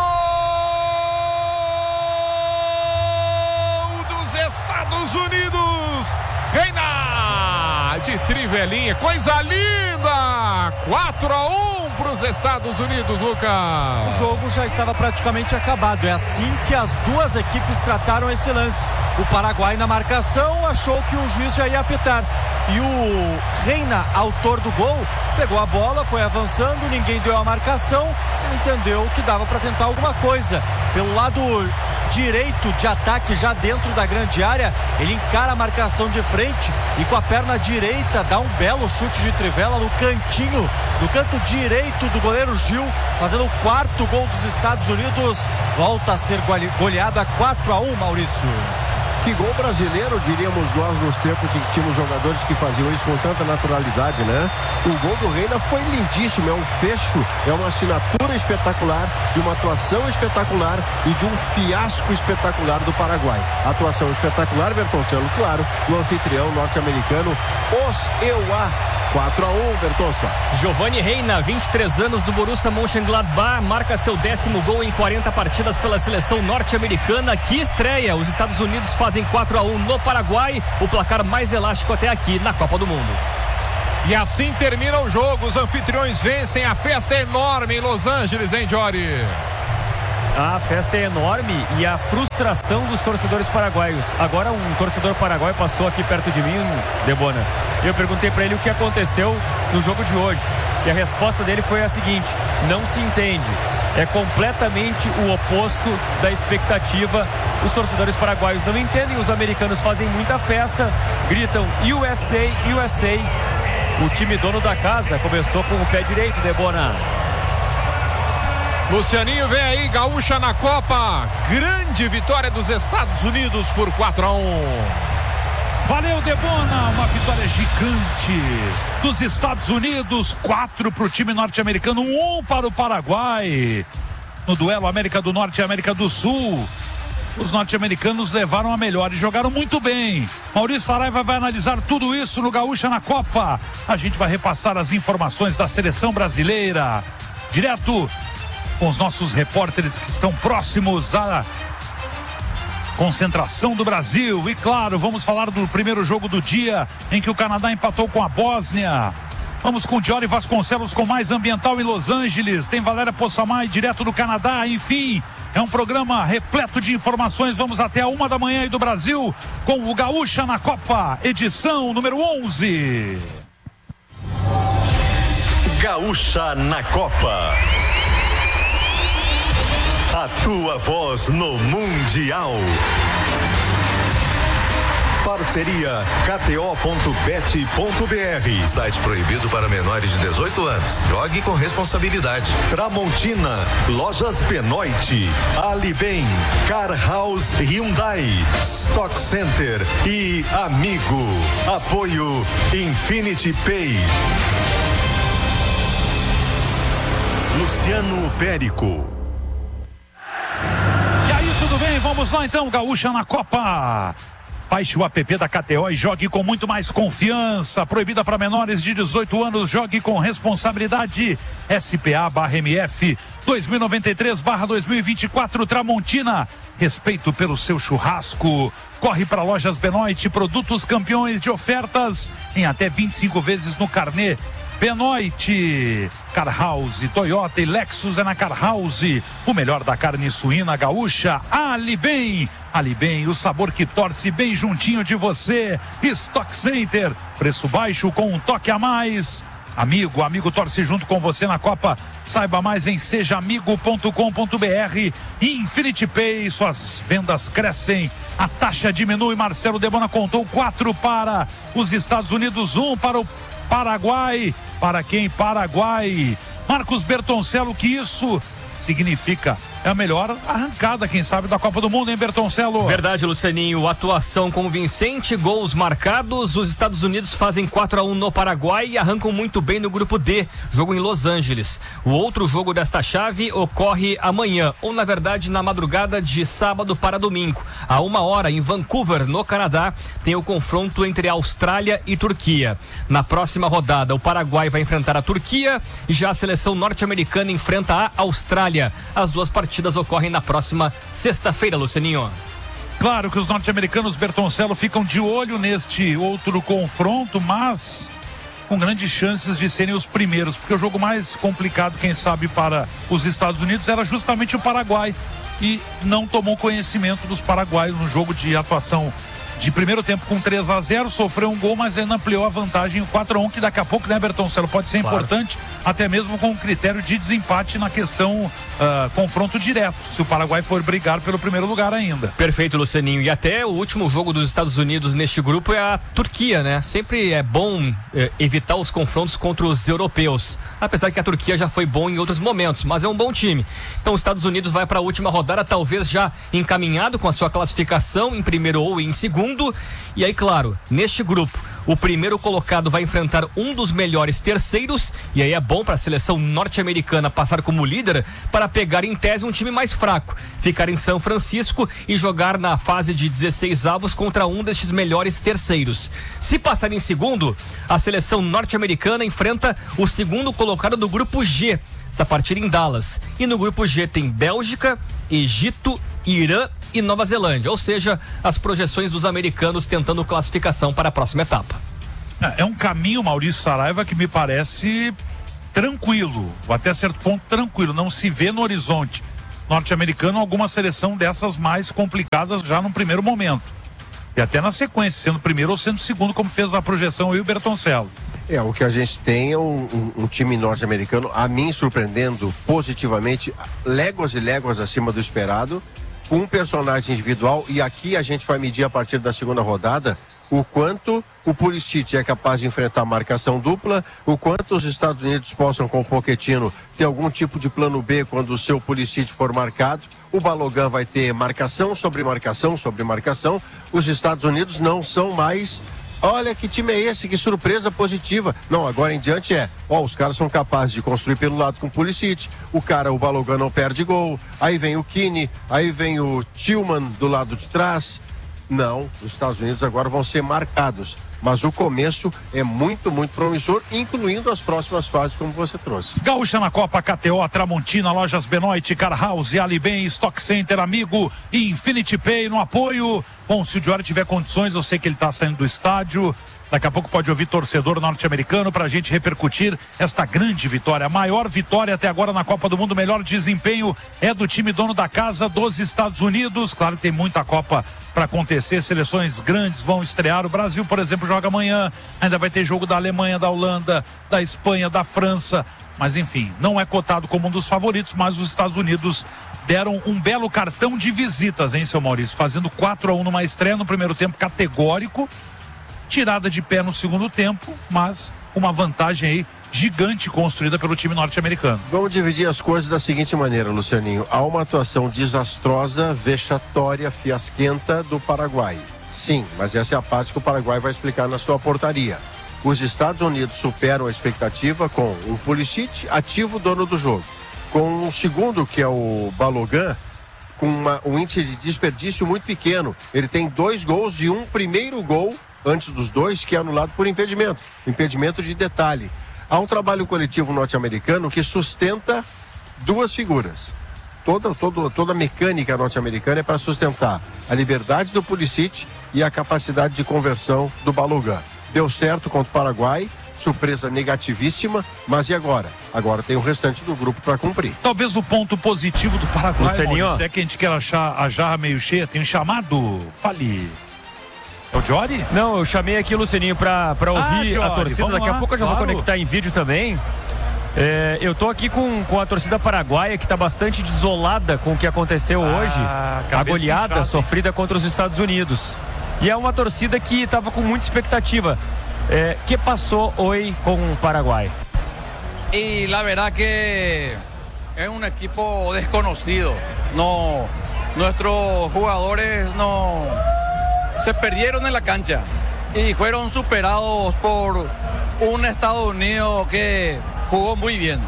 Gol dos Estados Unidos! Reina de trivelinha, coisa linda! quatro a um para os Estados Unidos, Lucas. O jogo já estava praticamente acabado. É assim que as duas equipes trataram esse lance. O Paraguai na marcação achou que o juiz já ia apitar. E o Reina, autor do gol, pegou a bola, foi avançando, ninguém deu a marcação, entendeu que dava para tentar alguma coisa. Pelo lado direito de ataque, já dentro da grande área, ele encara a marcação de frente e com a perna direita dá um belo chute de trivela no cantinho, no canto direito do goleiro Gil, fazendo o quarto gol dos Estados Unidos. Volta a ser goleada quatro a um, Maurício. Que gol brasileiro, diríamos nós, nos tempos em que tínhamos jogadores que faziam isso com tanta naturalidade, né? O gol do Reina foi lindíssimo, é um fecho, é uma assinatura espetacular, de uma atuação espetacular e de um fiasco espetacular do Paraguai. Atuação espetacular, Bertoncello, claro, do anfitrião norte-americano, os E U A. quatro a um, Bertonça. Giovanni Reina, vinte e três anos, do Borussia Mönchengladbach, marca seu décimo gol em quarenta partidas pela seleção norte-americana. Que estreia! Os Estados Unidos fazem quatro a um no Paraguai, o placar mais elástico até aqui na Copa do Mundo. E assim termina o jogo, os anfitriões vencem, a festa é enorme em Los Angeles, hein, Jory? A festa é enorme e a frustração dos torcedores paraguaios. Agora um torcedor paraguaio passou aqui perto de mim, Debona, e eu perguntei para ele o que aconteceu no jogo de hoje. E a resposta dele foi a seguinte: não se entende. É completamente o oposto da expectativa. Os torcedores paraguaios não entendem, os americanos fazem muita festa, gritam U S A, U S A. O time dono da casa começou com o pé direito, Debona. Lucianinho, vem aí, gaúcha na Copa. Grande vitória dos Estados Unidos por quatro a um. Valeu, Debona, uma vitória gigante dos Estados Unidos, quatro para o time norte-americano, um para o Paraguai. No duelo América do Norte e América do Sul, os norte-americanos levaram a melhor e jogaram muito bem. Maurício Saraiva vai analisar tudo isso no Gaúcha na Copa. A gente vai repassar as informações da seleção brasileira, direto com os nossos repórteres que estão próximos à concentração do Brasil. E claro, vamos falar do primeiro jogo do dia, em que o Canadá empatou com a Bósnia. Vamos com Jory Vasconcelos com mais ambiental em Los Angeles. Tem Valéria Possamay direto do Canadá. Enfim, é um programa repleto de informações. Vamos até a uma da manhã aí do Brasil com o Gaúcha na Copa, edição número onze. Gaúcha na Copa. A tua voz no Mundial. Parceria K T O ponto bet ponto B R. Site proibido para menores de dezoito anos. Jogue com responsabilidade. Tramontina, Lojas Benoit, Alibem, Car House Hyundai, Stock Center e Amigo. Apoio Infinity Pay. Luciano Périco. E aí, tudo bem? Vamos lá então, Gaúcha na Copa. Baixe o app da K T O e jogue com muito mais confiança. Proibida para menores de dezoito anos, jogue com responsabilidade. S P A barra M F dois mil e noventa e três barra dois mil e vinte e quatro Tramontina. Respeito pelo seu churrasco. Corre para Lojas Benoit, produtos campeões de ofertas em até vinte e cinco vezes no carnê. Benoit, Car House, Toyota e Lexus é na Car House. O melhor da carne suína gaúcha, Alibem. Alibem, o sabor que torce bem juntinho de você. Stock Center, preço baixo com um toque a mais. Amigo, amigo torce junto com você na Copa. Saiba mais em seja amigo ponto com ponto B R. Infinity Pay, suas vendas crescem, a taxa diminui. Marcelo Debona contou quatro para os Estados Unidos, um para o Paraguai. Para quem? Paraguai. Marcos Bertoncello, que isso significa? É a melhor arrancada, quem sabe, da Copa do Mundo, hein, Bertoncello? Verdade, Lucianinho. Atuação convincente, gols marcados. Os Estados Unidos fazem quatro a um no Paraguai e arrancam muito bem no grupo D, jogo em Los Angeles. O outro jogo desta chave ocorre amanhã, ou na verdade na madrugada de sábado para domingo. A uma hora, em Vancouver, no Canadá, tem o confronto entre Austrália e Turquia. Na próxima rodada, o Paraguai vai enfrentar a Turquia e já a seleção norte-americana enfrenta a Austrália. As duas partidas ocorrem na próxima sexta-feira, Lucianinho. Claro que os norte-americanos, Bertoncello, ficam de olho neste outro confronto, mas com grandes chances de serem os primeiros, porque o jogo mais complicado, quem sabe, para os Estados Unidos era justamente o Paraguai, e não tomou conhecimento dos paraguaios no jogo de atuação de primeiro tempo com três a zero, sofreu um gol, mas ainda ampliou a vantagem, o quatro a um, que daqui a pouco, né, Bertoncello, pode ser claro. Importante, até mesmo com o critério de desempate na questão uh, confronto direto, se o Paraguai for brigar pelo primeiro lugar ainda. Perfeito, Lucianinho. E até o último jogo dos Estados Unidos neste grupo é a Turquia, né? Sempre é bom eh, evitar os confrontos contra os europeus, apesar que a Turquia já foi bom em outros momentos, mas é um bom time. Então os Estados Unidos vai para a última rodada, talvez já encaminhado com a sua classificação em primeiro ou em segundo. E aí, claro, neste grupo, o primeiro colocado vai enfrentar um dos melhores terceiros, e aí é bom para a seleção norte-americana passar como líder para pegar em tese um time mais fraco, ficar em São Francisco e jogar na fase de dezesseis avos contra um destes melhores terceiros. Se passar em segundo, a seleção norte-americana enfrenta o segundo colocado do grupo G, essa partida em Dallas. E no grupo G tem Bélgica, Egito, Irã e Nova Zelândia, ou seja, as projeções dos americanos tentando classificação para a próxima etapa. É um caminho, Maurício Saraiva, que me parece tranquilo, até certo ponto tranquilo, não se vê no horizonte norte-americano alguma seleção dessas mais complicadas já no primeiro momento. E até na sequência, sendo primeiro ou sendo segundo, como fez a projeção aí o Bertoncello. É, o que a gente tem é um, um, um time norte-americano, a mim surpreendendo positivamente, léguas e léguas acima do esperado, com um personagem individual, e aqui a gente vai medir a partir da segunda rodada o quanto o Pulisic é capaz de enfrentar marcação dupla, o quanto os Estados Unidos possam, com o Pochettino, ter algum tipo de plano B quando o seu Pulisic for marcado. O Balogun vai ter marcação sobre marcação sobre marcação. Os Estados Unidos não são mais... Olha que time é esse, que surpresa positiva. Não, agora em diante é, ó, os caras são capazes de construir pelo lado com o Pulisic, o cara, o Balogun não perde gol, aí vem o Kine, aí vem o Tillman do lado de trás. Não, os Estados Unidos agora vão ser marcados, mas o começo é muito, muito promissor, incluindo as próximas fases, como você trouxe. Gaúcha na Copa, K T O, Tramontina, Lojas Benoit, Car House, Alibem, Stock Center, Amigo e Infinity Pay no apoio. Bom, se o Diori tiver condições, eu sei que ele está saindo do estádio. Daqui a pouco pode ouvir torcedor norte-americano para a gente repercutir esta grande vitória. A maior vitória até agora na Copa do Mundo, o melhor desempenho é do time dono da casa dos Estados Unidos. Claro que tem muita Copa para acontecer, seleções grandes vão estrear. O Brasil, por exemplo, joga amanhã. Ainda vai ter jogo da Alemanha, da Holanda, da Espanha, da França. Mas enfim, não é cotado como um dos favoritos, mas os Estados Unidos deram um belo cartão de visitas, hein, seu Maurício? Fazendo quatro a um numa estreia no primeiro tempo categórico. Tirada de pé no segundo tempo, mas uma vantagem aí gigante construída pelo time norte-americano. Vamos dividir as coisas da seguinte maneira, Lucianinho. Há uma atuação desastrosa, vexatória, fiasquenta do Paraguai. Sim, mas essa é a parte que o Paraguai vai explicar na sua portaria. Os Estados Unidos superam a expectativa com um Pulisic ativo, dono do jogo. Com um segundo, que é o Balogun, com uma, um índice de desperdício muito pequeno. Ele tem dois gols e um primeiro gol antes dos dois, que é anulado por impedimento, impedimento de detalhe. Há um trabalho coletivo norte-americano que sustenta duas figuras. Toda, toda, toda a mecânica norte-americana é para sustentar a liberdade do Pulisic e a capacidade de conversão do Balogun. Deu certo contra o Paraguai, surpresa negativíssima, mas e agora? Agora tem o restante do grupo para cumprir. Talvez o ponto positivo do Paraguai, Lucianinho, se é que a gente quer achar a jarra meio cheia, tem um chamado, fale... É o Diori? Não, eu chamei aqui o Lucianinho pra, pra ouvir ah, a torcida. Vamos Daqui lá, a pouco eu já claro. vou conectar em vídeo também. É, eu tô aqui com, com a torcida paraguaia, que tá bastante desolada com o que aconteceu ah, hoje. A goleada inchada, sofrida contra os Estados Unidos. E é uma torcida que tava com muita expectativa. É, que passou hoje com o Paraguai? Y la verdad que es un equipo desconocido. No, nuestros jugadores no se perdieron en la cancha y fueron superados por un Estados Unidos que jugó muy bien.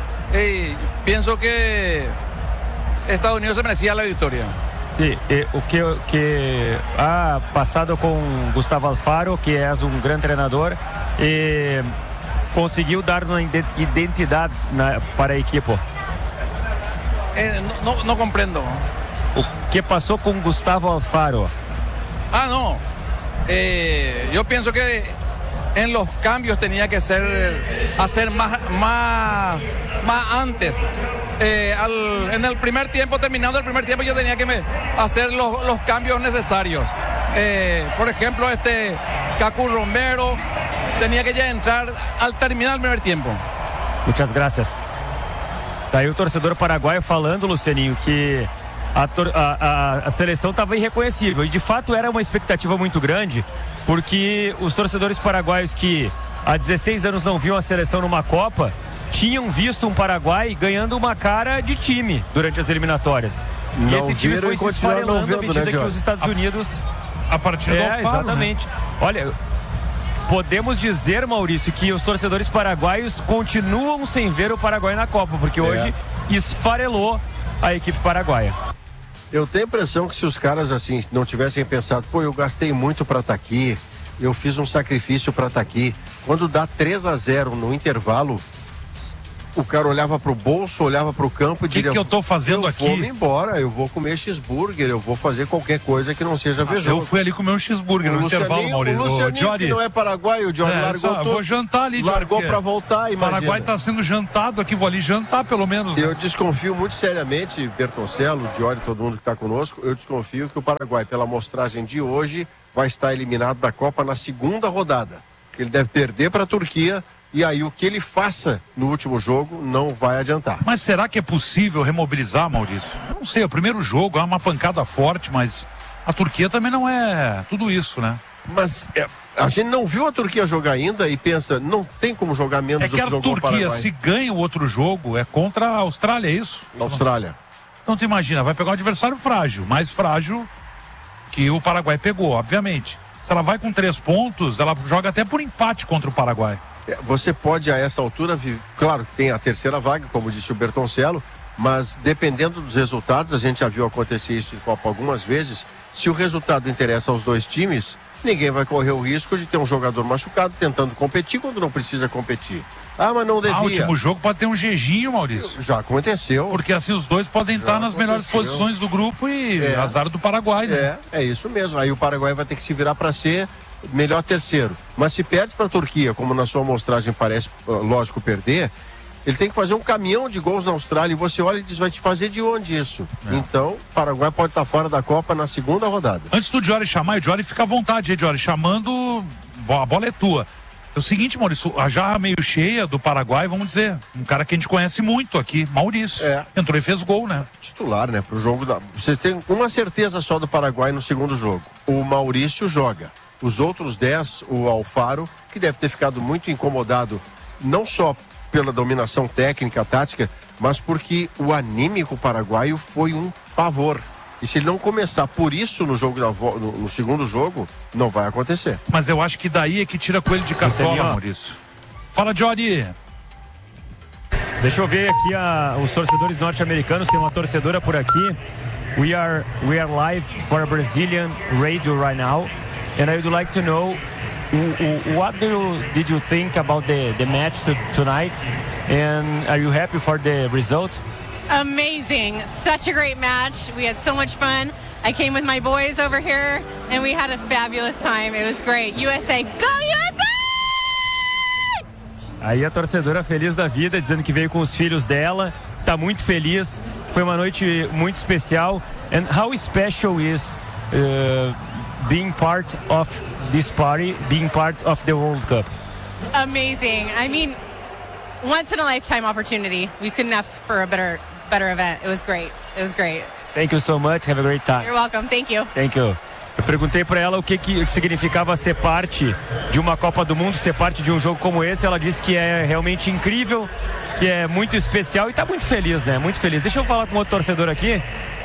Y pienso que Estados Unidos se merecía la victoria. Sí, eh, o que, que ha pasado com Gustavo Alfaro, que é um grande treinador, eh, conseguiu dar uma identidade na, para a equipe. Eh, no, no, no comprendo. O que passou com Gustavo Alfaro? Ah, no. Eh, yo pienso que en los cambios tenía que ser hacer más, más, más antes. Eh, al, en el primer tiempo, terminando el primer tiempo, yo tenía que me, hacer los, los cambios necesarios. Eh, por ejemplo, este Cacu Romero tenía que ya entrar al terminar el primer tiempo. Muchas gracias. Tá aí o torcedor paraguaio falando, Lucianinho, que a, a, a, a seleção estava irreconhecível. E de fato era uma expectativa muito grande, porque os torcedores paraguaios que há dezesseis anos não viam a seleção numa Copa tinham visto um Paraguai ganhando uma cara de time durante as eliminatórias. Não e esse time foi se esfarelando à medida, né, que os Estados Unidos... A, a partir é, do Alfaro, exatamente. Né? Olha, podemos dizer, Maurício, que os torcedores paraguaios continuam sem ver o Paraguai na Copa, porque É. hoje esfarelou a equipe paraguaia. Eu tenho a impressão que se os caras assim não tivessem pensado, pô, eu gastei muito para estar aqui, eu fiz um sacrifício para estar aqui. Quando dá três a zero no intervalo, o cara olhava pro bolso, olhava pro campo e que diria... que eu tô fazendo eu aqui? Eu vou me embora, eu vou comer cheeseburger, eu vou fazer qualquer coisa que não seja ver Eu jogo. fui ali comer um cheeseburger no intervalo, Maurício. O Lucianinho, que não é paraguaio, o Johnny É, largou só, tudo. vou jantar ali, Johnny, largou porque para voltar, imagina. O Paraguai está sendo jantado aqui, vou ali jantar pelo menos. Né? Eu desconfio muito seriamente, Bertoncello, Diori, todo mundo que está conosco, eu desconfio que o Paraguai, pela amostragem de hoje, vai estar eliminado da Copa na segunda rodada. Ele deve perder para a Turquia e aí o que ele faça no último jogo não vai adiantar. Mas será que é possível remobilizar, Maurício? Eu não sei, o primeiro jogo é uma pancada forte, mas a Turquia também não é tudo isso, né? Mas é, a gente não viu a Turquia jogar ainda e pensa, não tem como jogar menos É do que que a jogou o Turquia, Paraguai. se ganha o outro jogo, é contra a Austrália, é isso? Austrália. Então tu imagina, vai pegar um adversário frágil, mais frágil que o Paraguai pegou, obviamente. Se ela vai com três pontos, ela joga até por empate contra o Paraguai. Você pode, a essa altura, claro que tem a terceira vaga, como disse o Bertoncello, mas dependendo dos resultados, a gente já viu acontecer isso em Copa algumas vezes, se o resultado interessa aos dois times, ninguém vai correr o risco de ter um jogador machucado tentando competir quando não precisa competir. Ah, mas não devia. Ah, o último jogo pode ter um jejinho, Maurício. Já aconteceu. Porque assim os dois podem Já estar nas melhores aconteceu. posições do grupo e É. azar do Paraguai, né? É, é isso mesmo. Aí o Paraguai vai ter que se virar para ser melhor terceiro. Mas se perde para a Turquia, como na sua amostragem parece lógico perder, ele tem que fazer um caminhão de gols na Austrália e você olha e diz, vai te fazer de onde isso? É. Então, o Paraguai pode estar fora da Copa na segunda rodada. Antes do Diori chamar, o Diori fica à vontade, hein, Diori? Chamando, a bola é tua. É o seguinte, Maurício, a jarra meio cheia do Paraguai, vamos dizer, um cara que a gente conhece muito aqui, Maurício. É. Entrou e fez gol, né? Titular, né? Pro jogo da. Você tem uma certeza só do Paraguai no segundo jogo. O Maurício joga. Os outros dez, o Alfaro, que deve ter ficado muito incomodado, não só pela dominação técnica, tática, mas porque o anímico paraguaio foi um pavor. E se ele não começar por isso no jogo da vo... no, no segundo jogo, não vai acontecer. Mas eu acho que daí é que tira coelho de cartola, Maurício. Fala, Diori. Deixa eu ver aqui a, os torcedores norte-americanos. Tem uma torcedora por aqui. We are, we are live for a Brazilian radio right now. And I would like to know what do you, did you think about the, the match to, tonight? And are you happy for the result? Amazing. Such a great match. We had so much fun. I came with my boys over here and we had a fabulous time. It was great. U S A, go U S A! Aí a torcedora feliz da vida, dizendo que veio com os filhos dela, tá muito feliz. Foi uma noite muito especial. And how special is uh, being part of this party, being part of the World Cup? Amazing. I mean, once in a lifetime opportunity. We couldn't ask for a better better event. It was great. It was great. Thank you so much. Have a great time. You're welcome. Thank you. Thank you. Eu perguntei para ela o que, que significava ser parte de uma Copa do Mundo, ser parte de um jogo como esse. Ela disse que é realmente incrível, que é muito especial e tá muito feliz, né? Muito feliz. Deixa eu falar com outro torcedor aqui.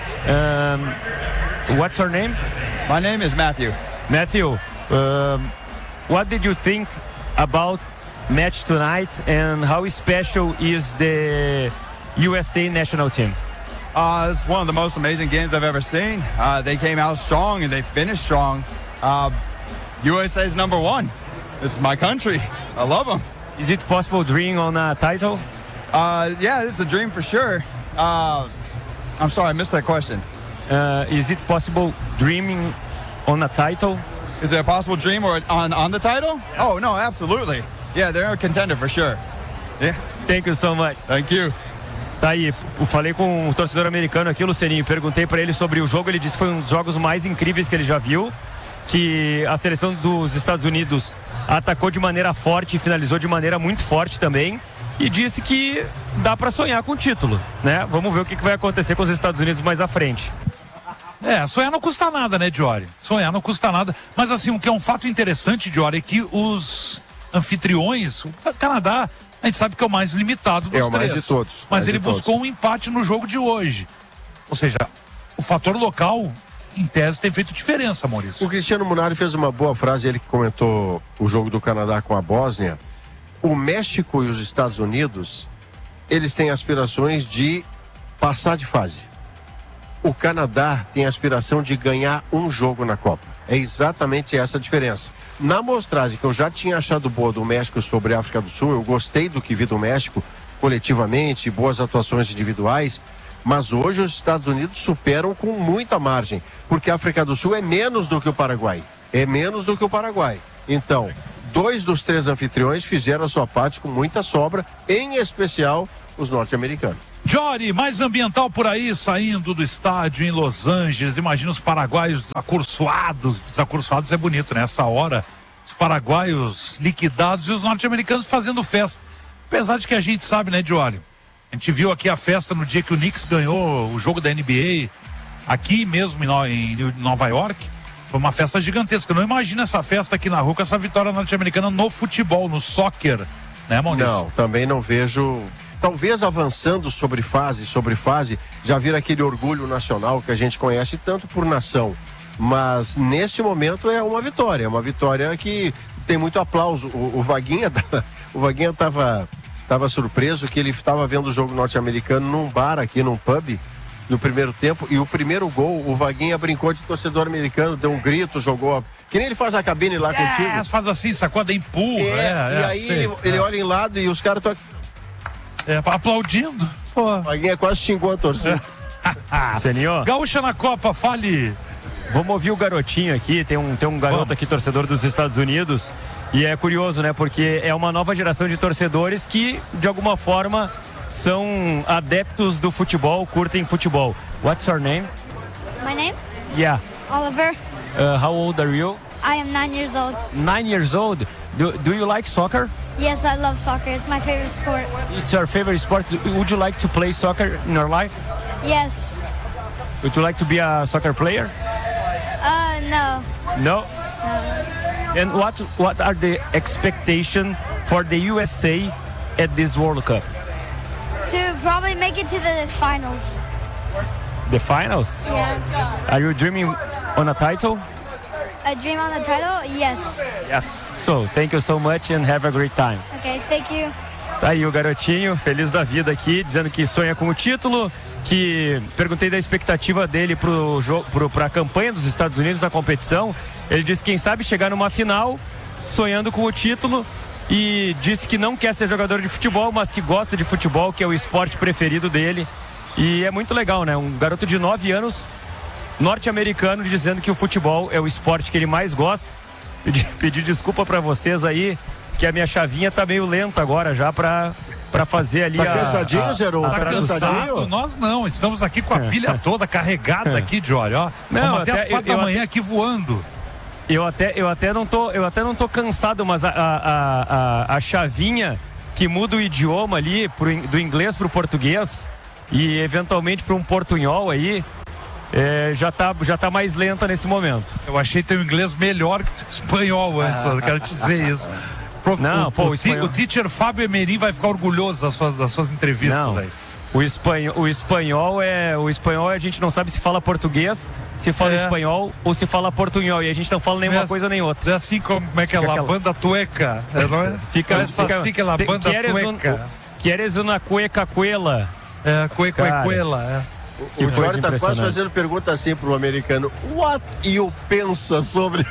Um, what's your name? My name is Matthew. Matthew, um, what did you think about match tonight and how special is the U S A national team? Uh, it's one of the most amazing games I've ever seen. Uh, they came out strong and they finished strong. Uh, U S A is number one. It's my country. I love them. Is it possible dreaming on a title? Uh, yeah, it's a dream for sure. Uh, I'm sorry, I missed that question. Uh, is it possible dreaming on a title? Is it a possible dream or on, on the title? Oh, no, absolutely. Yeah, they're a contender for sure. Yeah. Thank you so much. Thank you. Tá aí, eu falei com um torcedor americano aqui, Lucianinho, perguntei para ele sobre o jogo, ele disse que foi um dos jogos mais incríveis que ele já viu, que a seleção dos Estados Unidos atacou de maneira forte e finalizou de maneira muito forte também, e disse que dá para sonhar com o título, né? Vamos ver o que vai acontecer com os Estados Unidos mais à frente. É, sonhar não custa nada, né, Diori? Sonhar não custa nada, mas assim, o que é um fato interessante, Diori, é que os anfitriões, o Canadá, a gente sabe que é o mais limitado dos É o mais três. de todos. Mas mais ele de buscou todos. um empate no jogo de hoje. Ou seja, o fator local em tese, tem feito diferença, Maurício. O Cristiano Munari fez uma boa frase, ele que comentou o jogo do Canadá com a Bósnia. O México e os Estados Unidos, eles têm aspirações de passar de fase. O Canadá tem a aspiração de ganhar um jogo na Copa. É exatamente essa a diferença. Na amostragem que eu já tinha achado boa do México sobre a África do Sul, eu gostei do que vi do México coletivamente, boas atuações individuais, mas hoje os Estados Unidos superam com muita margem, porque a África do Sul é menos do que o Paraguai. É menos do que o Paraguai. Então, dois dos três anfitriões fizeram a sua parte com muita sobra, em especial os norte-americanos. Jory, mais ambiental por aí, saindo do estádio em Los Angeles. Imagina os paraguaios desacursoados. Desacursoados é bonito, né? Essa hora, os paraguaios liquidados e os norte-americanos fazendo festa. Apesar de que a gente sabe, né, Jory? A gente viu aqui a festa no dia que o Knicks ganhou o jogo da N B A, aqui mesmo em Nova York. Foi uma festa gigantesca. Eu não imagino essa festa aqui na rua com essa vitória norte-americana no futebol, no soccer, né, Maurício? Não, também não vejo... Talvez avançando sobre fase, sobre fase, já vira aquele orgulho nacional que a gente conhece tanto por nação. Mas neste momento é uma vitória, é uma vitória que tem muito aplauso. O, o Vaguinha, o Vaguinha estava tava surpreso que ele estava vendo o jogo norte-americano num bar aqui, num pub, no primeiro tempo, e o primeiro gol, o Vaguinha brincou de torcedor americano, deu um grito, jogou... Que nem ele faz na cabine lá é, contigo. Faz assim, sacoda, empurra. É, é, e é, aí sei, ele, ele é. olha em lado e os caras estão aqui. É, aplaudindo. Pô. O Vaguinha quase xingou a torcida. Senhor. Gaúcha na Copa, fale. Vamos ouvir o garotinho aqui. Tem um, tem um garoto Vamos. aqui, torcedor dos Estados Unidos. E é curioso, né? Porque é uma nova geração de torcedores que, de alguma forma, são adeptos do futebol, curtem futebol. What's your name? My name? Yeah. Oliver. Uh, how old are you? I am nine years old. Nine years old. Do, do you like soccer? Yes, I love soccer. It's my favorite sport. It's your favorite sport. Would you like to play soccer in your life? Yes. Would you like to be a soccer player? Uh, no. No? No. And what what are the expectations for the U S A at this World Cup? To probably make it to the finals. The finals? Yeah. Are you dreaming on a title? A dream on the title? Yes. Yes. So, thank you so much and have a great time. Okay, thank you. Tá aí o garotinho, feliz da vida aqui, dizendo que sonha com o título, que perguntei da expectativa dele pro jogo, pro, pra campanha dos Estados Unidos na competição. Ele disse que quem sabe chegar numa final, sonhando com o título, e disse que não quer ser jogador de futebol, mas que gosta de futebol, que é o esporte preferido dele. E é muito legal, né? Um garoto de nove anos, norte-americano, dizendo que o futebol é o esporte que ele mais gosta. Pedir, pedir desculpa para vocês aí, que a minha chavinha tá meio lenta agora já para para fazer ali tá a... cansadinho, Zeron? Tá cansadinho? Nós não, estamos aqui com a pilha toda carregada aqui, Jory, ó. Não, até as quatro da manhã até, aqui voando. Eu até, eu até não tô, eu até não tô cansado, mas a, a, a, a chavinha que muda o idioma ali pro, do inglês pro português e eventualmente para um portunhol aí, É, já tá, já tá mais lenta nesse momento. Eu achei teu inglês melhor que o espanhol antes, eu quero te dizer isso. Prof, Não, o, pô, o, o, espanhol... o teacher Fábio Emerim vai ficar orgulhoso das suas, das suas entrevistas. Não. Aí. O espanhol, o espanhol é o espanhol a gente não sabe se fala português, se fala é. espanhol ou se fala portunhol, e a gente não fala nenhuma é, coisa nem outra. É assim como é que é lá, aquela... banda tueca, é, não é? Fica, é fica assim que é lá, banda tueca. Um, queres uma cueca cuela. É, cueca cuela, é. O, o Jorge tá quase fazendo pergunta assim pro americano. What you pensa sobre...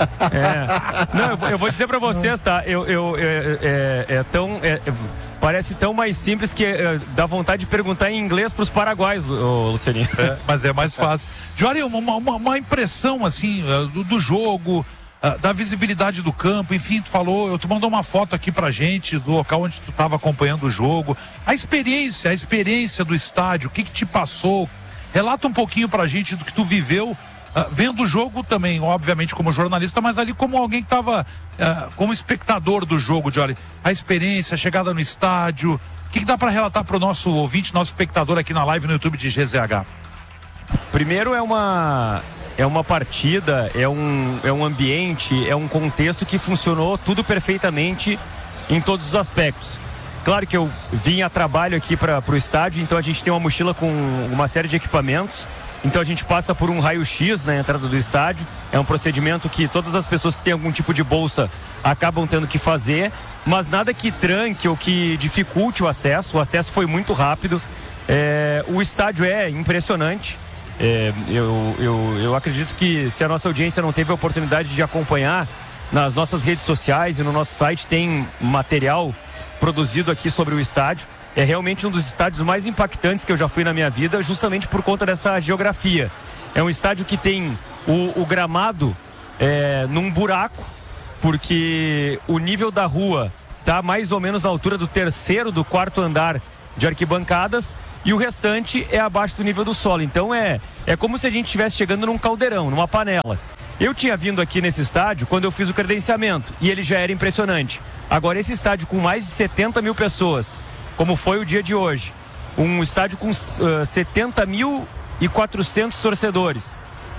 É. Não, eu, eu vou dizer pra vocês, tá? Eu, eu, é, é, é tão... É, parece tão mais simples que é, dá vontade de perguntar em inglês pros paraguaios, Lucianinho. É, mas é mais fácil. Jorge, uma, uma, uma impressão, assim, do, do jogo... Uh, da visibilidade do campo, enfim, tu falou, tu mandou uma foto aqui pra gente do local onde tu estava acompanhando o jogo, a experiência, a experiência do estádio, o que que te passou, relata um pouquinho pra gente do que tu viveu, uh, vendo o jogo também, obviamente como jornalista, mas ali como alguém que estava uh, como espectador do jogo, Jory, a experiência, a chegada no estádio, o que que dá pra relatar pro nosso ouvinte, nosso espectador aqui na live no YouTube de G Z H? Primeiro é uma... É uma partida, é um, é um ambiente, é um contexto que funcionou tudo perfeitamente em todos os aspectos. Claro que eu vim a trabalho aqui para o estádio, então a gente tem uma mochila com uma série de equipamentos Então a gente passa por um raio-x na entrada do estádio. É um procedimento que todas as pessoas que têm algum tipo de bolsa acabam tendo que fazer, mas nada que tranque ou que dificulte o acesso. O acesso foi muito rápido. É, o estádio é impressionante. É, eu, eu, eu acredito que se a nossa audiência não teve a oportunidade de acompanhar, nas nossas redes sociais e no nosso site tem material produzido aqui sobre o estádio. É realmente um dos estádios mais impactantes que eu já fui na minha vida, justamente por conta dessa geografia. É um estádio que tem o, o gramado é, num buraco, porque o nível da rua está mais ou menos na altura do terceiro, do quarto andar de arquibancadas, e o restante é abaixo do nível do solo. Então é, é como se a gente estivesse chegando num caldeirão, numa panela. Eu tinha vindo aqui nesse estádio quando eu fiz o credenciamento, e ele já era impressionante. Agora esse estádio com mais de setenta mil pessoas, como foi o dia de hoje, um estádio com uh, setenta mil e quatrocentos torcedores,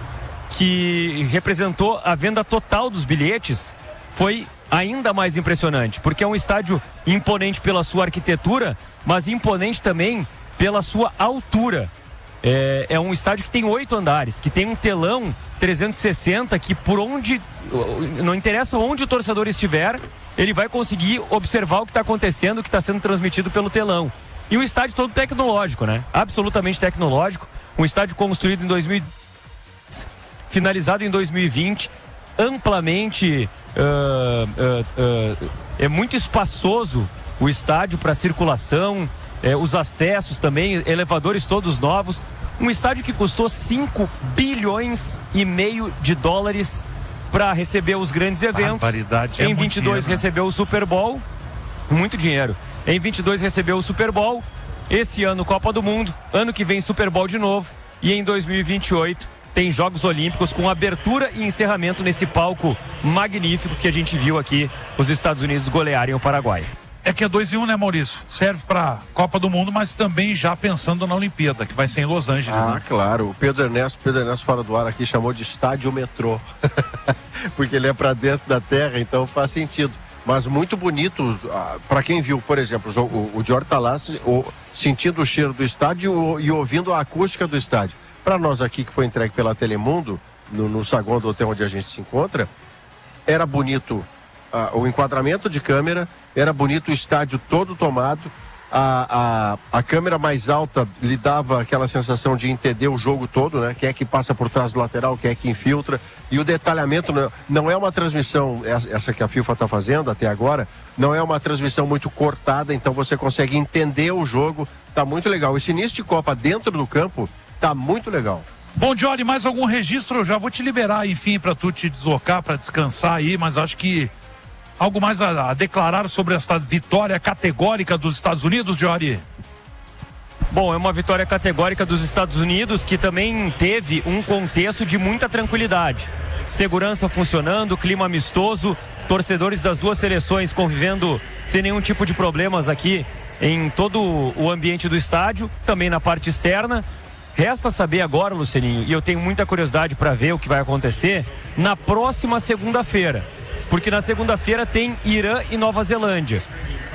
que representou a venda total dos bilhetes, foi ainda mais impressionante, porque é um estádio imponente pela sua arquitetura, mas imponente também pela sua altura. É, é um estádio que tem oito andares, que tem um telão trezentos e sessenta, que por onde, não interessa onde o torcedor estiver, ele vai conseguir observar o que está acontecendo, o que está sendo transmitido pelo telão. E um estádio todo tecnológico, né? Absolutamente tecnológico. Um estádio construído em dois mil e dez, finalizado em dois mil e vinte, amplamente, uh, uh, uh, é muito espaçoso o estádio para circulação, é, os acessos também, elevadores todos novos. Um estádio que custou cinco bilhões e meio de dólares para receber os grandes eventos. É em vinte e dois dinheiro, né? Recebeu o Super Bowl, muito dinheiro. Em vinte e dois recebeu o Super Bowl, esse ano Copa do Mundo, ano que vem Super Bowl de novo, e em dois mil e vinte e oito tem Jogos Olímpicos com abertura e encerramento nesse palco magnífico que a gente viu aqui os Estados Unidos golearem o Paraguai. É que é dois em um, né, Maurício? Serve para Copa do Mundo, mas também já pensando na Olimpíada, que vai ser em Los Angeles. Ah, né? Claro. O Pedro Ernesto, Pedro Ernesto fora do ar aqui chamou de estádio metrô. Porque ele é para dentro da terra, então faz sentido. Mas muito bonito, para quem viu, por exemplo, o, o, o Dior tá lá o, sentindo o cheiro do estádio o, e ouvindo a acústica do estádio. Para nós aqui, que foi entregue pela Telemundo, no, no saguão do hotel onde a gente se encontra, era bonito uh, o enquadramento de câmera, era bonito o estádio todo tomado, a, a, a câmera mais alta lhe dava aquela sensação de entender o jogo todo, né? Quem é que passa por trás do lateral, quem é que infiltra, e o detalhamento não, não é uma transmissão, essa que a FIFA está fazendo até agora, não é uma transmissão muito cortada, então você consegue entender o jogo, tá muito legal. Esse início de Copa dentro do campo tá muito legal. Bom, Johnny, mais algum registro? Eu já vou te liberar, enfim, para tu te deslocar, para descansar aí, mas acho que algo mais a, a declarar sobre esta vitória categórica dos Estados Unidos, Johnny? Bom, é uma vitória categórica dos Estados Unidos que também teve um contexto de muita tranquilidade. Segurança funcionando, clima amistoso, torcedores das duas seleções convivendo sem nenhum tipo de problemas aqui em todo o ambiente do estádio, também na parte externa. Resta saber agora, Lucianinho, e eu tenho muita curiosidade para ver o que vai acontecer na próxima segunda-feira, porque na segunda-feira tem Irã e Nova Zelândia.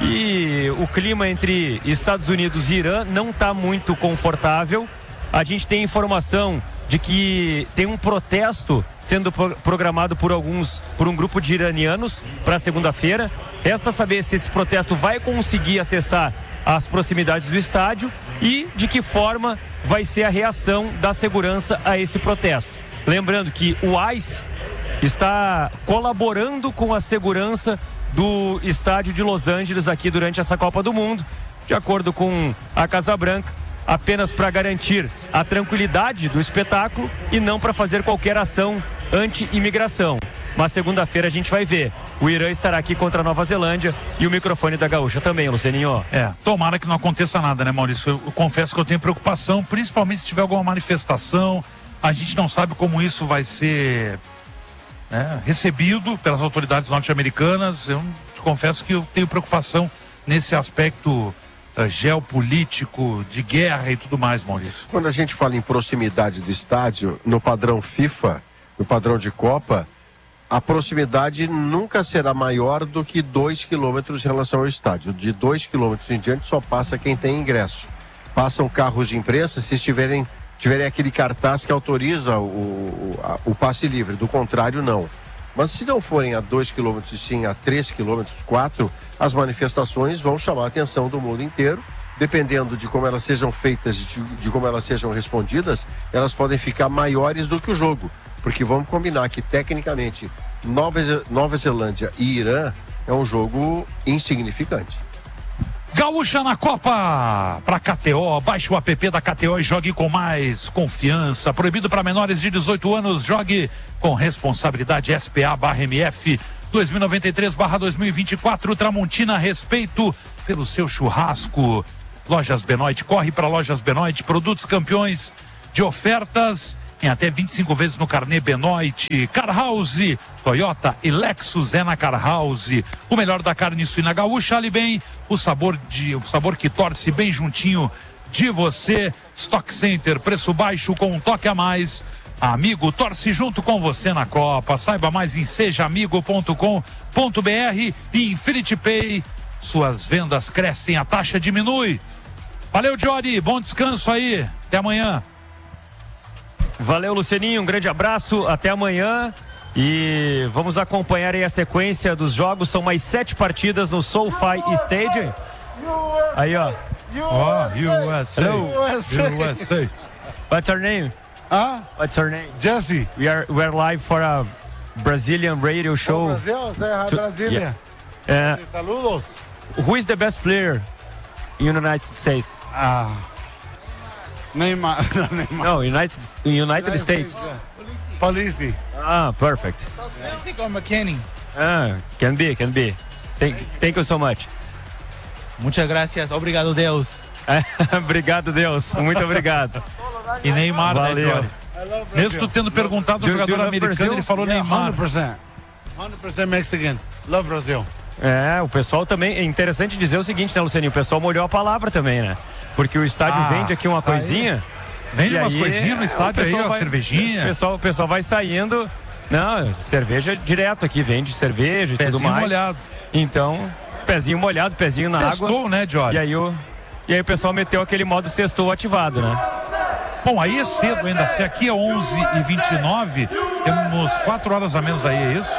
E o clima entre Estados Unidos e Irã não está muito confortável. A gente tem informação de que tem um protesto sendo programado por alguns, por um grupo de iranianos para segunda-feira. Resta saber se esse protesto vai conseguir acessar as proximidades do estádio e de que forma vai ser a reação da segurança a esse protesto. Lembrando que o ICE está colaborando com a segurança do estádio de Los Angeles aqui durante essa Copa do Mundo, de acordo com a Casa Branca, apenas para garantir a tranquilidade do espetáculo e não para fazer qualquer ação anti-imigração. Mas segunda-feira a gente vai ver. O Irã estará aqui contra a Nova Zelândia e o microfone da Gaúcha também, Lucianinho. É, tomara que não aconteça nada, né, Maurício? Eu, eu confesso que eu tenho preocupação, principalmente se tiver alguma manifestação. A gente não sabe como isso vai ser, né, recebido pelas autoridades norte-americanas. Eu te confesso que eu tenho preocupação nesse aspecto uh, geopolítico, de guerra e tudo mais, Maurício. Quando a gente fala em proximidade do estádio, no padrão FIFA, no padrão de Copa, a proximidade nunca será maior do que dois quilômetros em relação ao estádio. De dois quilômetros em diante só passa quem tem ingresso. Passam carros de imprensa, se estiverem tiverem aquele cartaz que autoriza o, o, a, o passe livre, do contrário, não. Mas se não forem a dois quilômetros e sim a três quilômetros, quatro, as manifestações vão chamar a atenção do mundo inteiro. Dependendo de como elas sejam feitas, de, de como elas sejam respondidas, elas podem ficar maiores do que o jogo. Porque vamos combinar que, tecnicamente, Nova, Nova Zelândia e Irã é um jogo insignificante. Gaúcha na Copa, para K T O, baixe o app da K T O e jogue com mais confiança. Proibido para menores de dezoito anos, jogue com responsabilidade. S P A barra M F dois mil e noventa e três barra dois mil e vinte e quatro, Tramontina, respeito pelo seu churrasco. Lojas Benoit, corre para Lojas Benoit, produtos campeões de ofertas em até vinte e cinco vezes no carnê Benoit. Car House, Toyota e Lexus é na Car House. O melhor da carne suína gaúcha, ali bem, o sabor, de, o sabor que torce bem juntinho de você. Stock Center, preço baixo com um toque a mais. Amigo, torce junto com você na Copa. Saiba mais em seja amigo ponto com ponto br e Infinity Pay. Suas vendas crescem, a taxa diminui. Valeu, Jory, bom descanso aí. Até amanhã. Valeu, Lucianinho, um grande abraço, até amanhã. E vamos acompanhar aí a sequência dos jogos. São mais sete partidas no SoFi Stadium. Aí, ó. Ó, U S A. Hello. U S A. What's your name? Ah? What's your name? Jesse. We are we are live for a Brazilian radio show. Oh, Brasil, To- Brasília. Yeah. Uh, Saludos. who is the best player in United States? Ah. Neymar. Neymar. No, United United States. Police. Ah, perfect. I think I'm McKinney. Ah, can be, can be. Thank, thank you so much. Muchas gracias. Obrigado, Deus. Obrigado, Deus. Muito obrigado. E Neymar, Valeu. né, Jory? Mesmo tu tendo perguntado ao Do- do jogador you love americano, Brazil? ele falou Yeah, Neymar. cem por cento. cem por cento Mexican. Love Brazil. É, o pessoal também, é interessante dizer o seguinte, né, Lucianinho? O pessoal molhou a palavra também, né? Porque o estádio Ah, vende aqui uma coisinha. Vende e umas aí, coisinhas no estádio o pessoal aí, ó, vai- cervejinha. O pessoal, o pessoal vai saindo. Não, cerveja direto aqui, vende cerveja e tudo Pezinho mais. molhado. Então, pezinho molhado, pezinho na Sextou, água. né, Jory? E aí, o, e aí o pessoal meteu aquele modo sextou ativado, né? Bom, aí é cedo ainda. Se aqui é onze e vinte e nove, temos quatro horas a menos aí, é isso?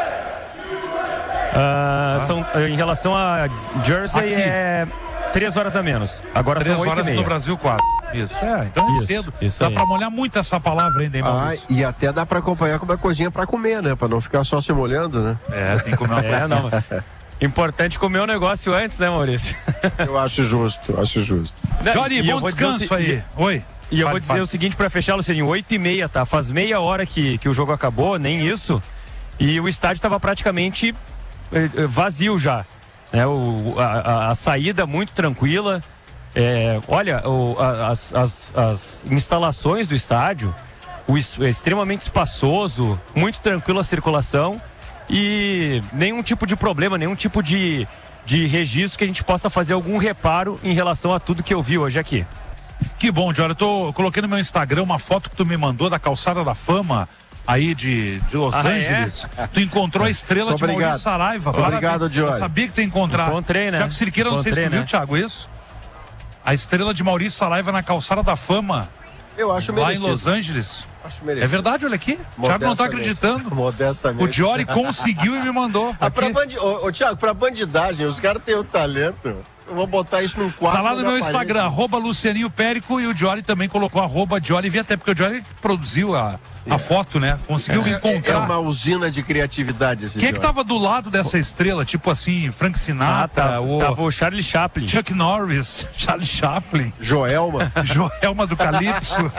Ah, são, em relação a Jersey, Aqui. é três horas a menos. Agora Três são oito e horas meia. no Brasil, quatro. Isso. É, então é Isso, cedo. isso Dá aí. pra molhar muito essa palavra ainda, hein, Ah, Maurício? e até dá para acompanhar com uma coisinha para comer, né? Para não ficar só se molhando, né? É, tem que comer uma É, coisinha. não. Importante comer o negócio antes, né, Maurício? Eu acho justo, eu acho justo. Jory, E eu bom vou dizer o descanso se- aí. Oi. E eu Fale, vou dizer fale. o seguinte pra fechar, Lucianinho, oito e meia, tá? Faz meia hora que, que o jogo acabou, nem isso. E o estádio estava praticamente eh, eh, vazio já. Né? O, a, a- a saída muito tranquila. É, olha, o- a- as, as- as instalações do estádio, o es- é extremamente espaçoso, muito tranquila a circulação e nenhum tipo de problema, nenhum tipo de, de registro que a gente possa fazer algum reparo em relação a tudo que eu vi hoje aqui. Que bom, Jory. Eu tô, coloquei no meu Instagram uma foto que tu me mandou da Calçada da Fama aí de, de Los Ah, Angeles. Tu encontrou a estrela de Obrigado. Maurício Saraiva. Obrigado, Parabéns. Jory. Eu sabia que tu ia encontrar. Encontrei, né? Thiago Cirqueira, não sei se tu Encontrei, viu, né? Thiago, isso? A estrela de Maurício Saraiva na Calçada da Fama, Eu acho lá em merecido. Los Angeles. Acho É merecido. verdade, olha aqui. O Thiago não tá Modestamente. acreditando. Modestamente. O Jory conseguiu e me mandou. Ah, pra Aqui. bandi... ô, ô, Thiago, pra bandidagem, os caras têm o talento. Eu vou botar isso num quadro. Tá lá no na meu parede. Instagram, arroba Lucianinho Périco, e o Jory também colocou arroba Jory V, até porque o Jory produziu a, a foto, né? Conseguiu É, é encontrar. uma usina de criatividade esse Quem é que Jory. tava do lado dessa estrela? Tipo assim, Frank Sinatra, tá, o tava o Charlie Chaplin. Chuck Norris, Charlie Chaplin, Joelma. Joelma do Calypso.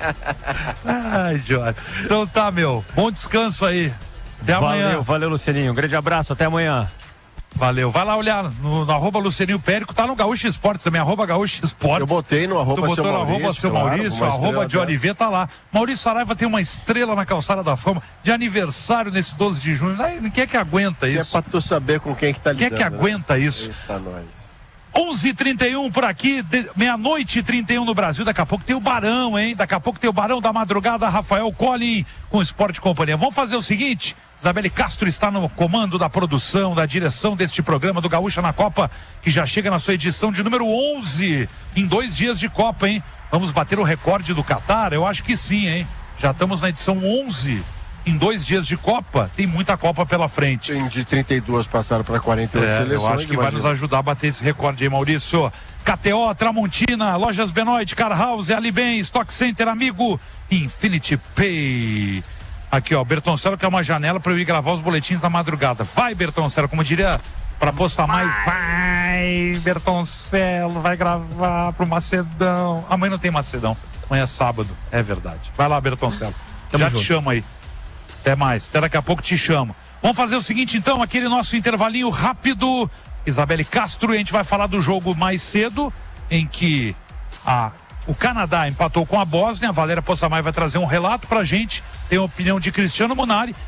Ai, Jory. Então tá, meu. Bom descanso aí. Até amanhã. Valeu, valeu, Lucianinho. Um grande abraço, até amanhã. Valeu. Vai lá olhar no, no arroba Lucianinho Périco, tá no Gaúcho Esportes também, arroba Gaúcho Esportes. Eu botei no arroba Tu botou seu no Maurício, arroba seu claro, Maurício, uma arroba estrela Jory dessa. V, tá lá. Maurício Saraiva tem uma estrela na Calçada da Fama de aniversário nesse doze de junho. Ai, quem é que aguenta Que é isso? pra tu saber com quem que tá Quem é lidando. que aguenta né? isso? Eita, nós. onze e trinta e um por aqui, meia-noite e trinta e um no Brasil. Daqui a pouco tem o Barão, hein? Daqui a pouco tem o Barão da Madrugada, Rafael Collin com Esporte Companhia. Vamos fazer o seguinte: Isabelle Castro está no comando da produção, da direção deste programa do Gaúcha na Copa, que já chega na sua edição de número onze, em dois dias de Copa, hein? Vamos bater o recorde do Catar? Eu acho que sim, hein? Já estamos na edição onze. Em dois dias de Copa, tem muita Copa pela frente. Tem de trinta e duas passaram para quarenta e oito é, seleções. Eu acho que imagina. Vai nos ajudar a bater esse recorde aí, Maurício. K T O, Tramontina, Lojas Benoit, Car House, Alibem, Stock Center, Amigo, Infinity Pay. Aqui, ó, Bertoncello, que é uma janela para eu ir gravar os boletins da madrugada. Vai, Bertoncello, como diria para Possamay, vai, Bertoncello, vai gravar pro Macedão. Amanhã não tem Macedão, amanhã é sábado, é verdade. Vai lá, Bertoncello. Tamo Já junto. te chamo aí. Até mais, até daqui a pouco te chamo. Vamos fazer o seguinte então, aquele nosso intervalinho rápido. Isabelle Castro, e a gente vai falar do jogo mais cedo, em que a, o Canadá empatou com a Bósnia. A Valéria Possamay vai trazer um relato pra gente. Tem a opinião de Cristiano Munari.